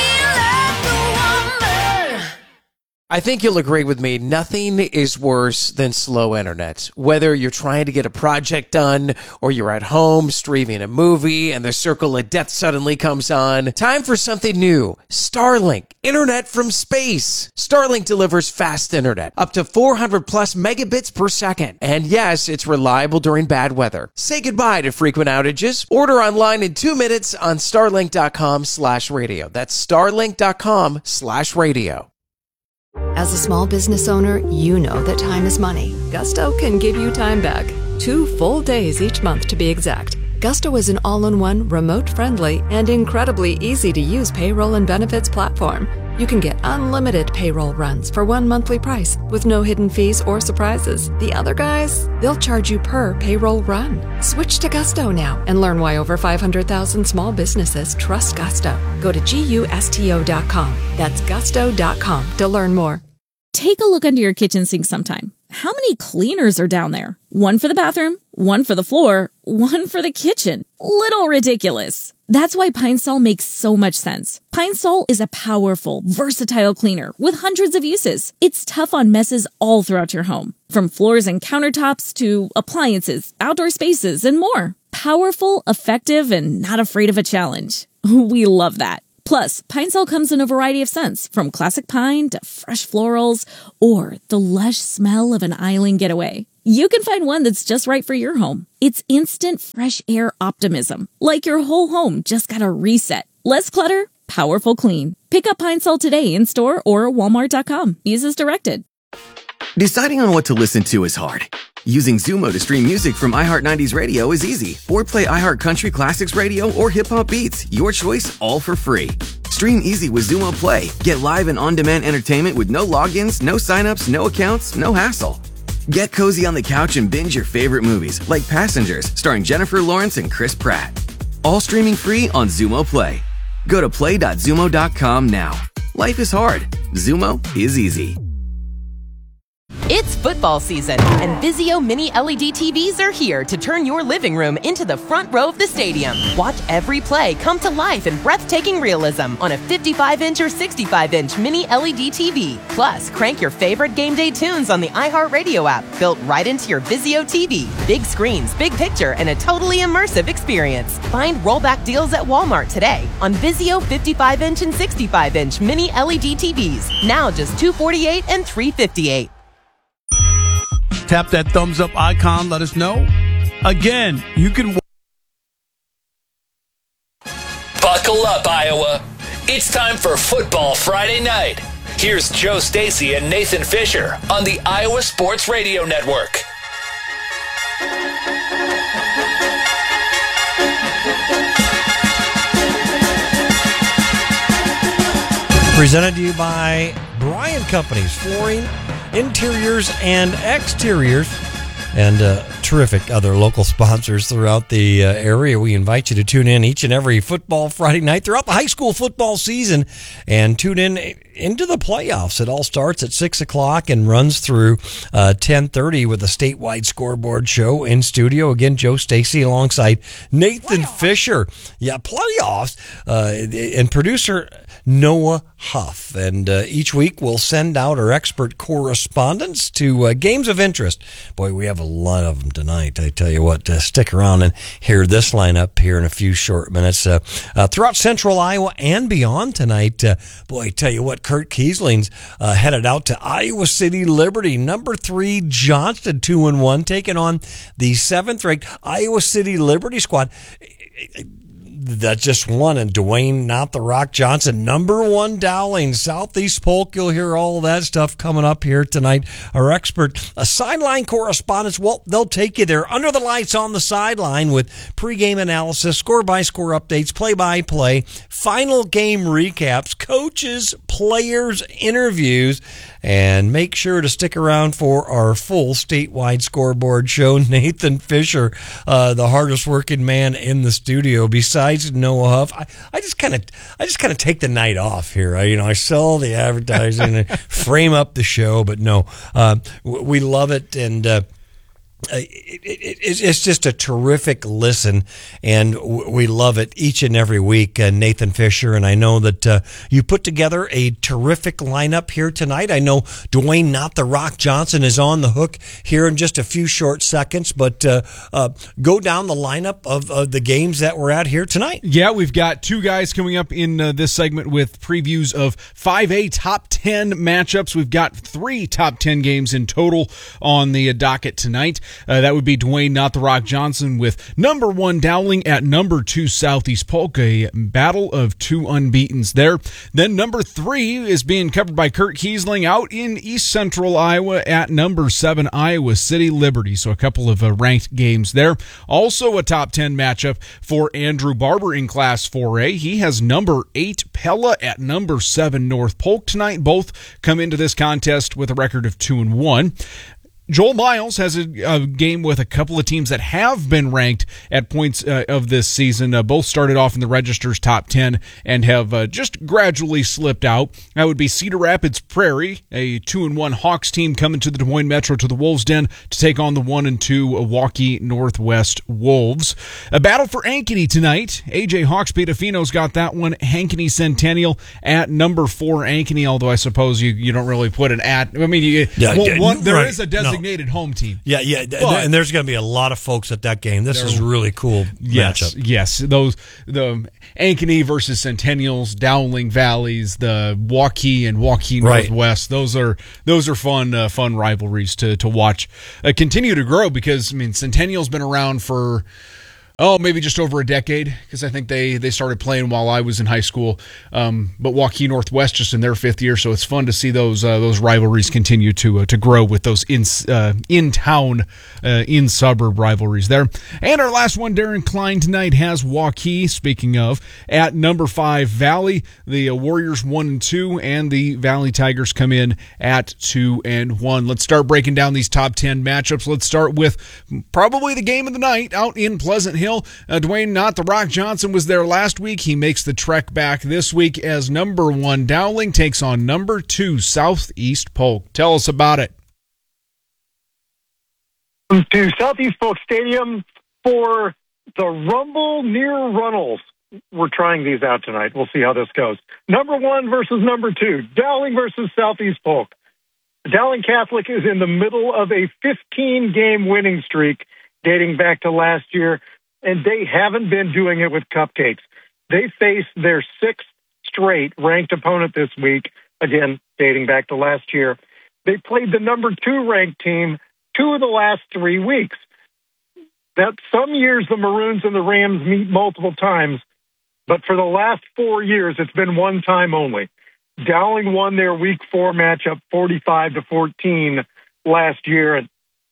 I think you'll agree with me, nothing is worse than slow internet. Whether you're trying to get a project done or you're at home streaming a movie and the circle of death suddenly comes on, time for something new. Starlink, internet from space. Starlink delivers fast internet, up to four hundred plus megabits per second. And yes, it's reliable during bad weather. Say goodbye to frequent outages. Order online in two minutes on starlink dot com slash radio. That's starlink dot com slash radio. As a small business owner, you know that time is money. Gusto can give you time back. Two full days each month to be exact. Gusto is an all-in-one, remote-friendly, and incredibly easy-to-use payroll and benefits platform. You can get unlimited payroll runs for one monthly price with no hidden fees or surprises. The other guys, they'll charge you per payroll run. Switch to Gusto now and learn why over five hundred thousand small businesses trust Gusto. Go to gusto dot com. That's gusto dot com to learn more. Take a look under your kitchen sink sometime. How many cleaners are down there? One for the bathroom, one for the floor, one for the kitchen. Little ridiculous. That's why Pine Sol makes so much sense. Pine Sol is a powerful, versatile cleaner with hundreds of uses. It's tough on messes all throughout your home, from floors and countertops to appliances, outdoor spaces, and more. Powerful, effective, and not afraid of a challenge. We love that. Plus, Pine Sol comes in a variety of scents, from classic pine to fresh florals, or the lush smell of an island getaway. You can find one that's just right for your home. It's instant fresh air optimism, like your whole home just got a reset. Less clutter, powerful clean. Pick up Pine Sol today in store or walmart dot com. Use as directed. Deciding on what to listen to is hard. Using Zumo to stream music from iHeart nineties Radio is easy. Or play iHeart Country Classics Radio or Hip Hop Beats. Your choice, all for free. Stream easy with Zumo Play. Get live and on-demand entertainment with no logins, no signups, no accounts, no hassle. Get cozy on the couch and binge your favorite movies, like Passengers, starring Jennifer Lawrence and Chris Pratt. All streaming free on Zumo Play. Go to play dot zumo dot com now. Life is hard. Zumo is easy. It's football season, and Vizio Mini L E D T Vs are here to turn your living room into the front row of the stadium. Watch every play come to life in breathtaking realism on a fifty-five inch or sixty-five inch Mini L E D T V. Plus, crank your favorite game day tunes on the iHeartRadio app, built right into your Vizio T V. Big screens, big picture, and a totally immersive experience. Find rollback deals at Walmart today on Vizio fifty-five inch and sixty-five inch Mini L E D T Vs. Now just two hundred forty-eight dollars and three hundred fifty-eight dollars. Tap that thumbs up icon. Let us know. Again, you can. Buckle up, Iowa. It's time for Football Friday Night. Here's Joe Stacy and Nathan Fisher on the Iowa Sports Radio Network. Presented to you by Bryan Companies, flooring, interiors, and exteriors, and uh, terrific other local sponsors throughout the uh, area. We invite you to tune in each and every Football Friday night throughout the high school football season, and tune in into the playoffs. It all starts at six o'clock and runs through uh, ten thirty with a statewide scoreboard show in studio. Again, Joe Stacy alongside Nathan playoffs. Fisher. Yeah, playoffs. Uh, and producer Noah Huff. And uh, each week we'll send out our expert correspondents to uh, games of interest. Boy, we have a lot of them tonight. I tell you what, uh, stick around and hear this lineup here in a few short minutes. Uh, uh, throughout central Iowa and beyond tonight, uh, boy, I tell you what, Kurt Kiesling's uh, headed out to Iowa City Liberty. Number three, Johnston, two and one, taking on the seventh-ranked Iowa City Liberty squad. That just won, and Dwayne Not the Rock Johnson, number one Dowling, Southeast Polk. You'll hear all of that stuff coming up here tonight. Our expert a sideline correspondents, well, they'll take you there under the lights on the sideline with pregame analysis, score-by-score updates, play-by-play, final game recaps, coaches, players, interviews, and make sure to stick around for our full statewide scoreboard show. Nathan Fisher, uh, the hardest working man in the studio, besides Noah Huff. I, I just kind of, I just kind of take the night off here. I, you know, I sell the advertising and frame up the show, but no, uh, we love it, and uh, It, it, it, it's just a terrific listen, and we love it each and every week, uh, Nathan Fisher. And I know that uh, you put together a terrific lineup here tonight. I know Dwayne Not the Rock Johnson is on the hook here in just a few short seconds, but uh, uh, go down the lineup of, of the games that we're at here tonight. Yeah, we've got two guys coming up in uh, this segment with previews of five A top ten matchups. We've got three top ten games in total on the uh, docket tonight. Uh, that would be Dwayne Not the Rock Johnson with number one Dowling at number two Southeast Polk, a battle of two unbeatens there. Then number three is being covered by Kurt Kiesling out in East Central Iowa at number seven Iowa City Liberty. So a couple of uh, ranked games there. Also a top ten matchup for Andrew Barber in Class four A. He has number eight Pella at number seven North Polk tonight. Both come into this contest with a record of two and one. Joel Miles has a, a game with a couple of teams that have been ranked at points uh, of this season. Uh, both started off in the Register's top ten and have uh, just gradually slipped out. That would be Cedar Rapids Prairie, a two and one Hawks team coming to the Des Moines Metro to the Wolves Den to take on the one and two Waukee Northwest Wolves. A battle for Ankeny tonight. A J Hawks Pedafino's got that one. Ankeny Centennial at number four Ankeny, although I suppose you, you don't really put an at. I mean, you, Yeah, one, yeah, one, there right. is a designated Designated home team. Yeah, yeah, But, and there's going to be a lot of folks at that game. This is really cool yes, matchup. Yes, those the Ankeny versus Centennials, Dowling Valleys, the Waukee and Waukee Right. Northwest. Those are those are fun uh, fun rivalries to to watch uh, continue to grow because I mean Centennial's been around for. Oh, maybe just over a decade, because I think they, they started playing while I was in high school. Um, but Waukee Northwest just in their fifth year, so it's fun to see those uh, those rivalries continue to uh, to grow with those in uh, in town, uh, in suburb rivalries there. And our last one, Darren Klein tonight has Waukee. Speaking of, at number five Valley, the uh, Warriors one and two, and the Valley Tigers come in at two and one. Let's start breaking down these top ten matchups. Let's start with probably the game of the night out in Pleasant Hill. Uh, Dwayne Not the Rock Johnson was there last week. He makes the trek back this week as number one Dowling takes on number two Southeast Polk. Tell us about it. To Southeast Polk Stadium for the Rumble near Runnels. We're trying these out tonight. We'll see how this goes. Number one versus number two. Dowling versus Southeast Polk. Dowling Catholic is in the middle of a fifteen-game winning streak dating back to last year. And they haven't been doing it with cupcakes. They faced their sixth straight ranked opponent this week, again, dating back to last year. They played the number two ranked team two of the last three weeks. That some years the Maroons and the Rams meet multiple times, but for the last four years, it's been one time only. Dowling won their week four matchup forty-five to fourteen last year. And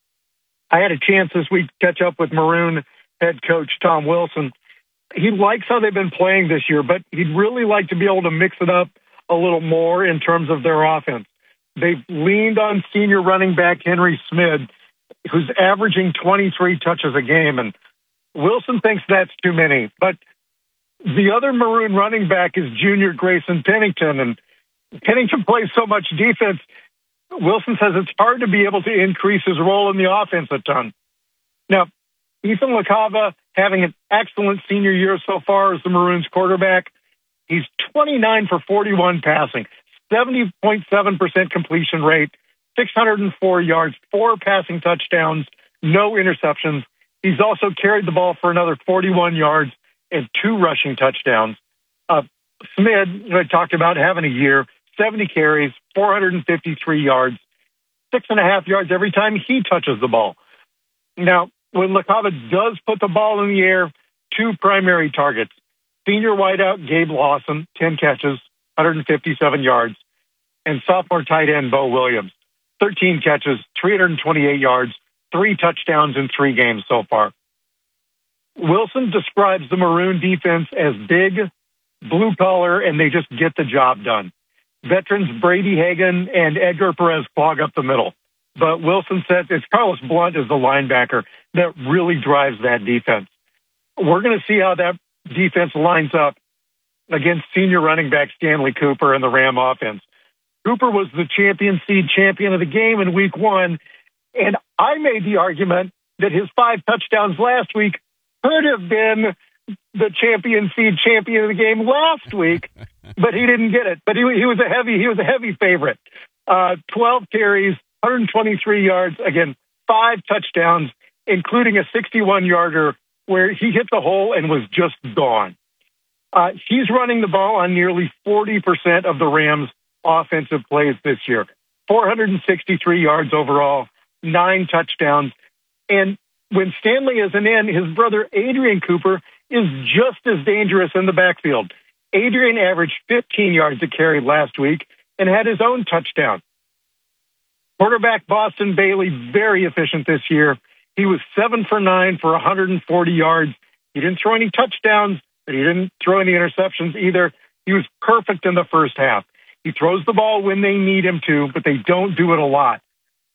I had a chance this week to catch up with Maroon head coach Tom Wilson. He likes how they've been playing this year, but he'd really like to be able to mix it up a little more in terms of their offense. They've leaned on senior running back Henry Smid, who's averaging twenty-three touches a game, and Wilson thinks that's too many. But the other Maroon running back is junior Grayson Pennington, and Pennington plays so much defense, Wilson says it's hard to be able to increase his role in the offense a ton. Now, Ethan LaCava having an excellent senior year so far as the Maroons quarterback. He's twenty-nine for forty-one passing, seventy point seven percent completion rate, six hundred four yards, four passing touchdowns, no interceptions. He's also carried the ball for another forty-one yards and two rushing touchdowns. Uh, Smid, who I talked about having a year, seventy carries, four hundred fifty-three yards, six and a half yards every time he touches the ball. Now, when LaCava does put the ball in the air, two primary targets. Senior wideout Gabe Lawson, ten catches, one hundred fifty-seven yards, and sophomore tight end Bo Williams, thirteen catches, three hundred twenty-eight yards, three touchdowns in three games so far. Wilson describes the Maroon defense as big, blue-collar, and they just get the job done. Veterans Brady Hagan and Edgar Perez clog up the middle. But Wilson says it's Carlos Blunt as the linebacker that really drives that defense. We're going to see how that defense lines up against senior running back Stanley Cooper and the Ram offense. Cooper was the champion seed champion of the game in week one, and I made the argument that his five touchdowns last week could have been the champion seed champion of the game last week, but he didn't get it. But he, he was a heavy he was a heavy favorite. Uh, twelve carries, one hundred twenty-three yards, again, five touchdowns, including a sixty-one-yarder where he hit the hole and was just gone. Uh, he's running the ball on nearly forty percent of the Rams' offensive plays this year. four hundred sixty-three yards overall, nine touchdowns. And when Stanley isn't in, his brother Adrian Cooper is just as dangerous in the backfield. Adrian averaged fifteen yards a carry last week and had his own touchdown. Quarterback Boston Bailey, very efficient this year. He was seven for nine for one hundred forty yards. He didn't throw any touchdowns, but he didn't throw any interceptions either. He was perfect in the first half. He throws the ball when they need him to, but they don't do it a lot.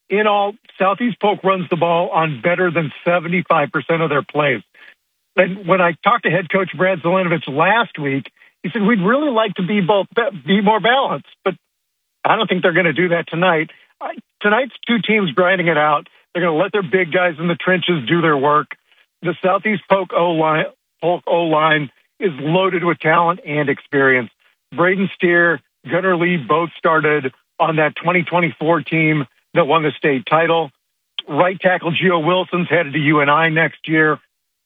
in all, Southeast Polk runs the ball on better than seventy-five percent of their plays. And when I talked to head coach Brad Zelenovich last week, he said, we'd really like to be both be more balanced, but I don't think they're going to do that tonight. I, tonight's two teams grinding it out. They're going to let their big guys in the trenches do their work. The Southeast Polk O-line, Polk O-line is loaded with talent and experience. Braden Steer, Gunnar Lee both started on that twenty twenty-four team that won the state title. Right tackle Gio Wilson's headed to U N I next year.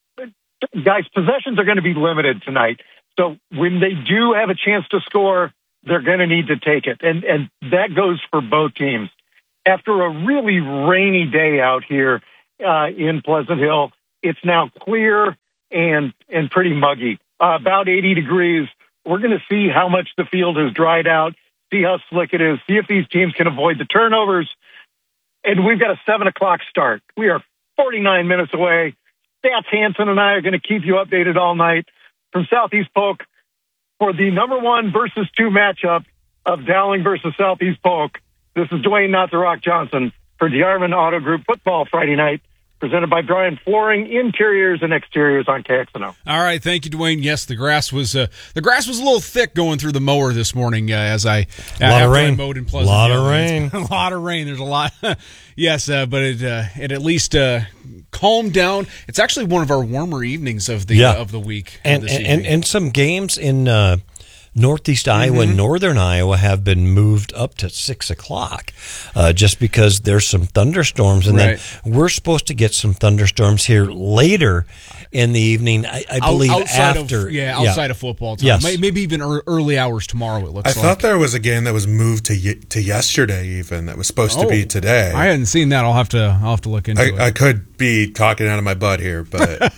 Guys, possessions are going to be limited tonight. So when they do have a chance to score, they're going to need to take it. And and that goes for both teams. After a really rainy day out here uh, in Pleasant Hill, it's now clear and and pretty muggy. Uh, about eighty degrees. We're going to see how much the field has dried out, see how slick it is, see if these teams can avoid the turnovers. And we've got a seven o'clock start. We are forty-nine minutes away. Stats Hansen and I are going to keep you updated all night from Southeast Polk for the number one versus two matchup of Dowling versus Southeast Polk. This is Dwayne Not the Rock Johnson for DeArmond Auto Group Football Friday night, presented by Brian Flooring, Interiors and Exteriors on K X N O. All right, thank you, Dwayne. Yes, the grass was uh, the grass was a little thick going through the mower this morning uh, as I a lot of rain. I mowed in Pleasant lot Hill. of rain, a lot of rain. There's a lot. Yes, uh, but it uh, it at least uh, calmed down. It's actually one of our warmer evenings of the yeah. uh, of the week, and this and, and and some games in. Uh, Northeast Iowa Mm-hmm. and Northern Iowa have been moved up to six o'clock, uh, just because there's some thunderstorms, and Right. then we're supposed to get some thunderstorms here later in the evening. I, I believe outside after, of, yeah, outside of football time, Yes. May- maybe even ear- early hours tomorrow. It looks. I like. thought there was a game that was moved to y- to yesterday, even that was supposed to be Oh, today. I hadn't seen that. I'll have to. I'll have to look into I, it. I could be talking out of my butt here, but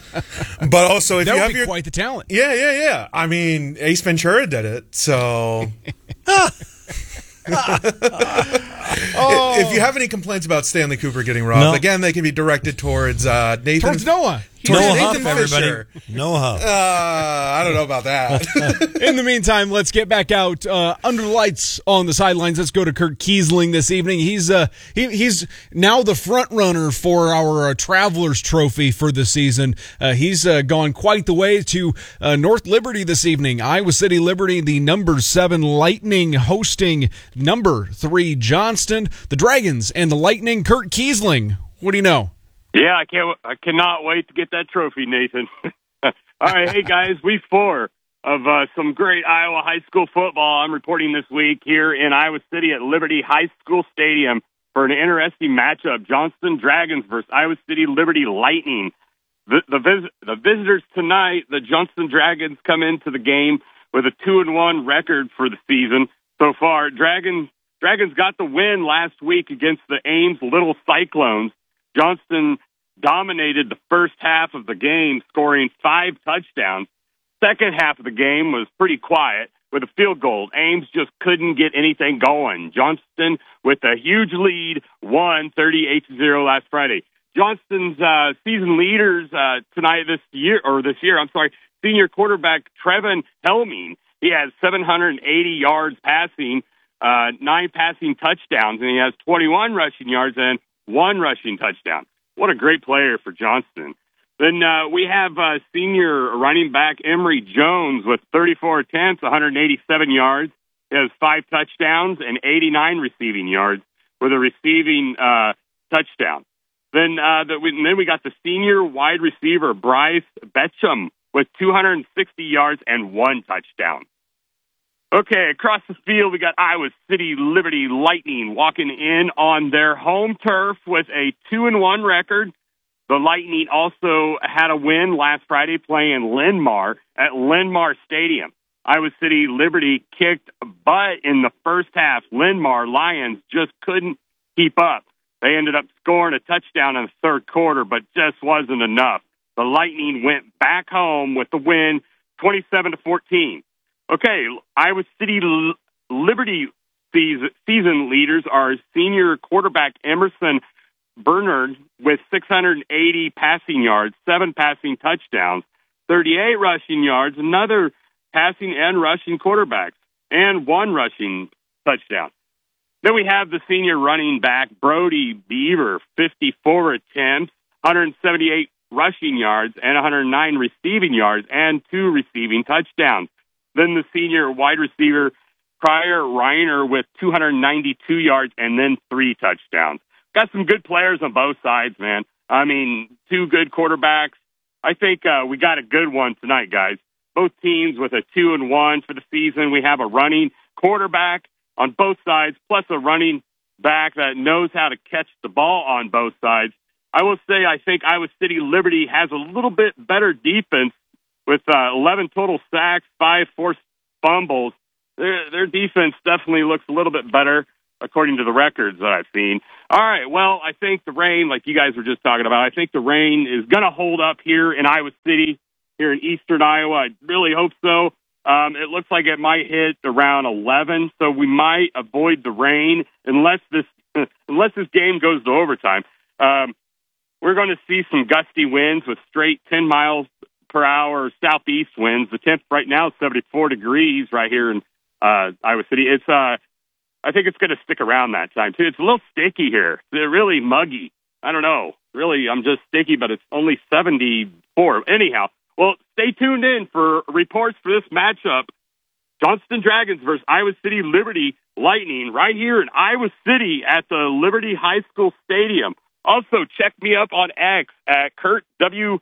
but also if that you would have be your quite the talent. yeah, yeah, yeah. I mean, Ace Ventura did it, so. Oh. If you have any complaints about Stanley Cooper getting robbed, No. again, they can be directed towards uh, Nathan. Towards Noah. Towards Noah Nathan Huff, Fisher. everybody. Noah Huff. Uh, I don't know about that. In the meantime, let's get back out uh, under the lights on the sidelines. Let's go to Kurt Kiesling this evening. He's uh, he, he's now the front runner for our uh, Travelers Trophy for the season. Uh, he's uh, gone quite the way to uh, North Liberty this evening. Iowa City Liberty, the number seven Lightning, hosting number three Johnston. The Dragons and the Lightning. Kurt Kiesling, what do you know? Yeah, I can't. I cannot wait to get that trophy, Nathan. All right, hey guys, week four of uh, some great Iowa high school football. I'm reporting this week here in Iowa City at Liberty High School Stadium for an interesting matchup: Johnston Dragons versus Iowa City Liberty Lightning. The the, vis- the visitors tonight, the Johnston Dragons, come into the game with a two and one record for the season so far. Dragons Dragons got the win last week against the Ames Little Cyclones. Johnston dominated the first half of the game, scoring five touchdowns. Second half of the game was pretty quiet with a field goal. Ames just couldn't get anything going. Johnston, with a huge lead, won thirty-eight to zero last Friday. Johnston's uh, season leaders uh, tonight this year, or this year, I'm sorry, senior quarterback Trevin Helming. He has seven hundred eighty yards passing, uh, nine passing touchdowns, and he has twenty-one rushing yards and one rushing touchdown. What a great player for Johnston. Then uh, we have uh, senior running back Emory Jones with thirty-four attempts, one hundred eighty-seven yards. He has five touchdowns and eighty-nine receiving yards with a receiving uh, touchdown. Then, uh, the, and then we got the senior wide receiver Bryce Betchum with two hundred sixty yards and one touchdown. Okay, across the field, we got Iowa City Liberty Lightning walking in on their home turf with a two and one record. The Lightning also had a win last Friday playing Linn-Mar at Linn-Mar Stadium. Iowa City Liberty kicked butt in the first half. Linn-Mar Lions just couldn't keep up. They ended up scoring a touchdown in the third quarter, but just wasn't enough. The Lightning went back home with the win, twenty-seven to fourteen. Okay, Iowa City L- Liberty season, season leaders are senior quarterback Emerson Bernard with six hundred eighty passing yards, seven passing touchdowns, thirty-eight rushing yards, another passing and rushing quarterbacks, and one rushing touchdown. Then we have the senior running back, Brody Beaver, fifty-four attempts, one hundred seventy-eight rushing yards, and one hundred nine receiving yards, and two receiving touchdowns. Then the senior wide receiver, Pryor Reiner, with two hundred ninety-two yards and then three touchdowns. Got some good players on both sides, man. I mean, two good quarterbacks. I think uh, we got a good one tonight, guys. Both teams with a two and one for the season. We have a running quarterback on both sides, plus a running back that knows how to catch the ball on both sides. I will say I think Iowa City Liberty has a little bit better defense with uh, eleven total sacks, five forced fumbles. Their, their defense definitely looks a little bit better according to the records that I've seen. All right, well, I think the rain, like you guys were just talking about, I think the rain is going to hold up here in Iowa City, here in eastern Iowa. I really hope so. Um, it looks like it might hit around eleven, so we might avoid the rain unless this unless this game goes to overtime. Um, we're going to see some gusty winds with straight ten miles per hour southeast winds. The temp right now is seventy-four degrees right here in uh, Iowa City. It's uh, I think it's going to stick around that time too. It's a little sticky here. It's really muggy. I don't know. Really, I'm just sticky, but it's only seventy-four. Anyhow. Well, stay tuned in for reports for this matchup. Johnston Dragons versus Iowa City Liberty Lightning right here in Iowa City at the Liberty High School Stadium. Also, check me up on X at Kurt W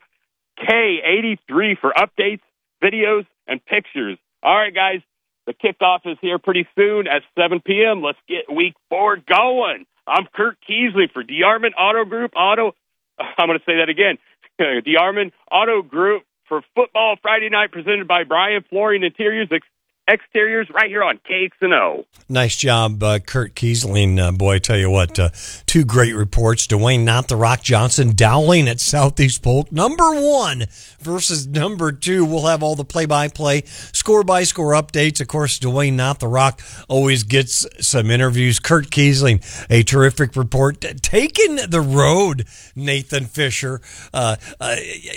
K eighty-three for updates, videos, and pictures. All right, guys, the kickoff is here pretty soon at seven p.m. Let's get week four going. I'm Kurt Keesley for DeArmond Auto Group. Auto, I'm going to say that again. DeArmond Auto Group. For Football Friday Night, presented by Brian Flooring Interiors, ex- Exteriors, right here on K X N O. Nice job, uh, Kurt Kiesling. Uh, boy, I tell you what, uh, two great reports. Dwayne Not the Rock Johnson Dowling at Southeast Polk, number one versus number two. We'll have all the play-by-play, score-by-score updates. Of course, Dwayne Not the Rock always gets some interviews. Kurt Kiesling, a terrific report. Taking the road, Nathan Fisher, uh, uh,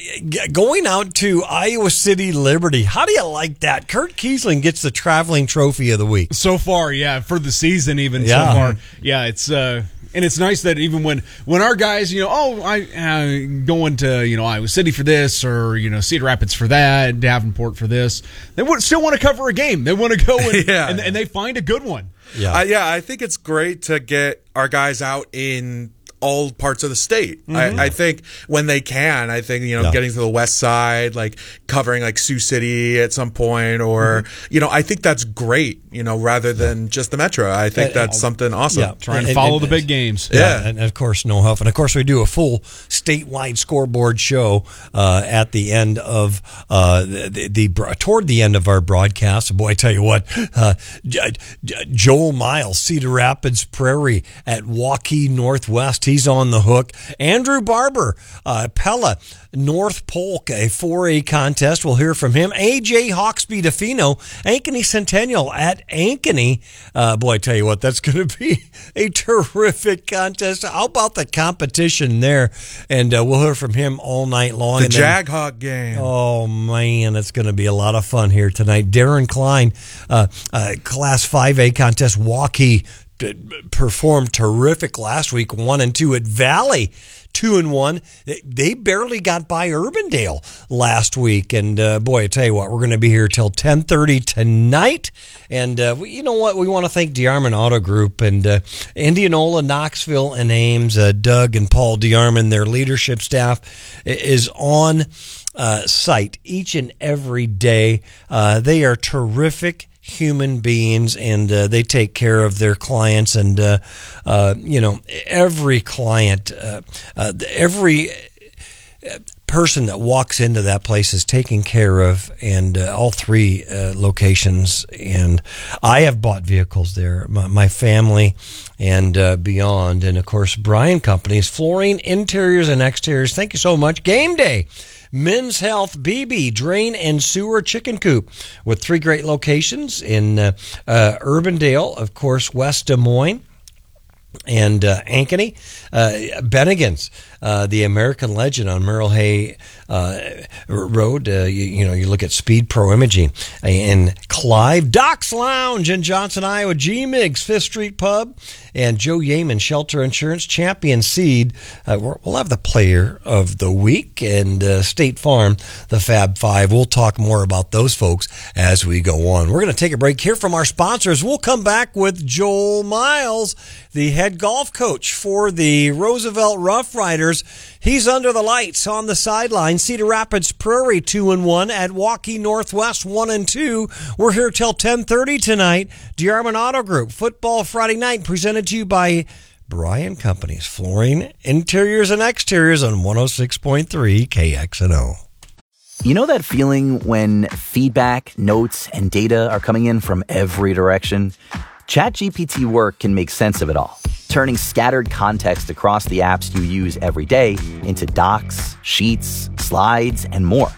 going out to Iowa City Liberty. How do you like that? Kurt Kiesling gets the traveling trophy of the week. So far, yeah, for the season even yeah. so far. Yeah, it's uh and it's nice that even when when our guys, you know, oh, I uh, going to, you know, Iowa City for this, or, you know, Cedar Rapids for that, Davenport for this, they would still want to cover a game. They want to go and, yeah. and and they find a good one. Yeah. Uh, yeah, I think it's great to get our guys out in all parts of the state. Mm-hmm. I, I think when they can, I think, you know, yeah. getting to the west side, like covering like Sioux City at some point, or, mm-hmm. you know, I think that's great, you know, rather than just the Metro. I think uh, that's something awesome. Yeah. Trying to follow and, and, the big games. Yeah. yeah. And of course, No Huff. And of course, we do a full statewide scoreboard show uh, at the end of uh, the, the, the toward the end of our broadcast. Boy, I tell you what, uh, Joel Miles, Cedar Rapids Prairie at Waukee Northwest. He's on the hook. Andrew Barber, uh, Pella, North Polk, a four A contest. We'll hear from him. A J Hawksby DeFino, Ankeny Centennial at Ankeny. Uh, boy, I tell you what, that's going to be a terrific contest. How about the competition there? And uh, we'll hear from him all night long. The and then, Jaghawk game. Oh, man, it's going to be a lot of fun here tonight. Darren Klein, uh, uh, Class five A contest, Waukee, performed terrific last week, one and two at Valley, two and one. They barely got by Urbandale last week, and uh, boy, I tell you what, we're going to be here till ten thirty tonight. And uh, we, you know what? We want to thank DeArmond Auto Group and uh, Indianola, Knoxville, and Ames. Uh, Doug and Paul DeArmond, their leadership staff is on uh, site each and every day. Uh, they are terrific human beings, and uh, they take care of their clients, and uh, uh, you know, every client, uh, uh, every person that walks into that place is taken care of, and uh, all three uh, locations. And I have bought vehicles there, my, my family and uh, beyond, and of course Brian Companies, flooring, interiors and exteriors. Thank you so much. Game day, Men's Health, B B, Drain and Sewer Chicken Coop, with three great locations in uh, uh, Urbandale, of course, West Des Moines, and uh, Ankeny. uh, Bennigan's, uh, the American Legend on Merrill Hay uh, Road. Uh, you, you know, you look at Speed Pro Imaging in Cleveland. Clive, Doc's Lounge in Johnson, Iowa, G-Migs, Fifth Street Pub, and Joe Yeaman, Shelter Insurance, Champion Seed. Uh, we'll have the player of the week, and uh, State Farm, the Fab Five. We'll talk more about those folks as we go on. We're going to take a break here from our sponsors. We'll come back with Joel Miles, the head golf coach for the Roosevelt Rough Riders. He's under the lights on the sideline. Cedar Rapids Prairie two and one at Waukee Northwest one and two. We're here till ten thirty tonight. DeArmond Auto Group Football Friday Night presented to you by Bryan Companies, Flooring, Interiors and Exteriors on one oh six point three K X N O. You know that feeling when feedback, notes, and data are coming in from every direction? ChatGPT Work can make sense of it all, turning scattered context across the apps you use every day into docs, sheets, slides, and more.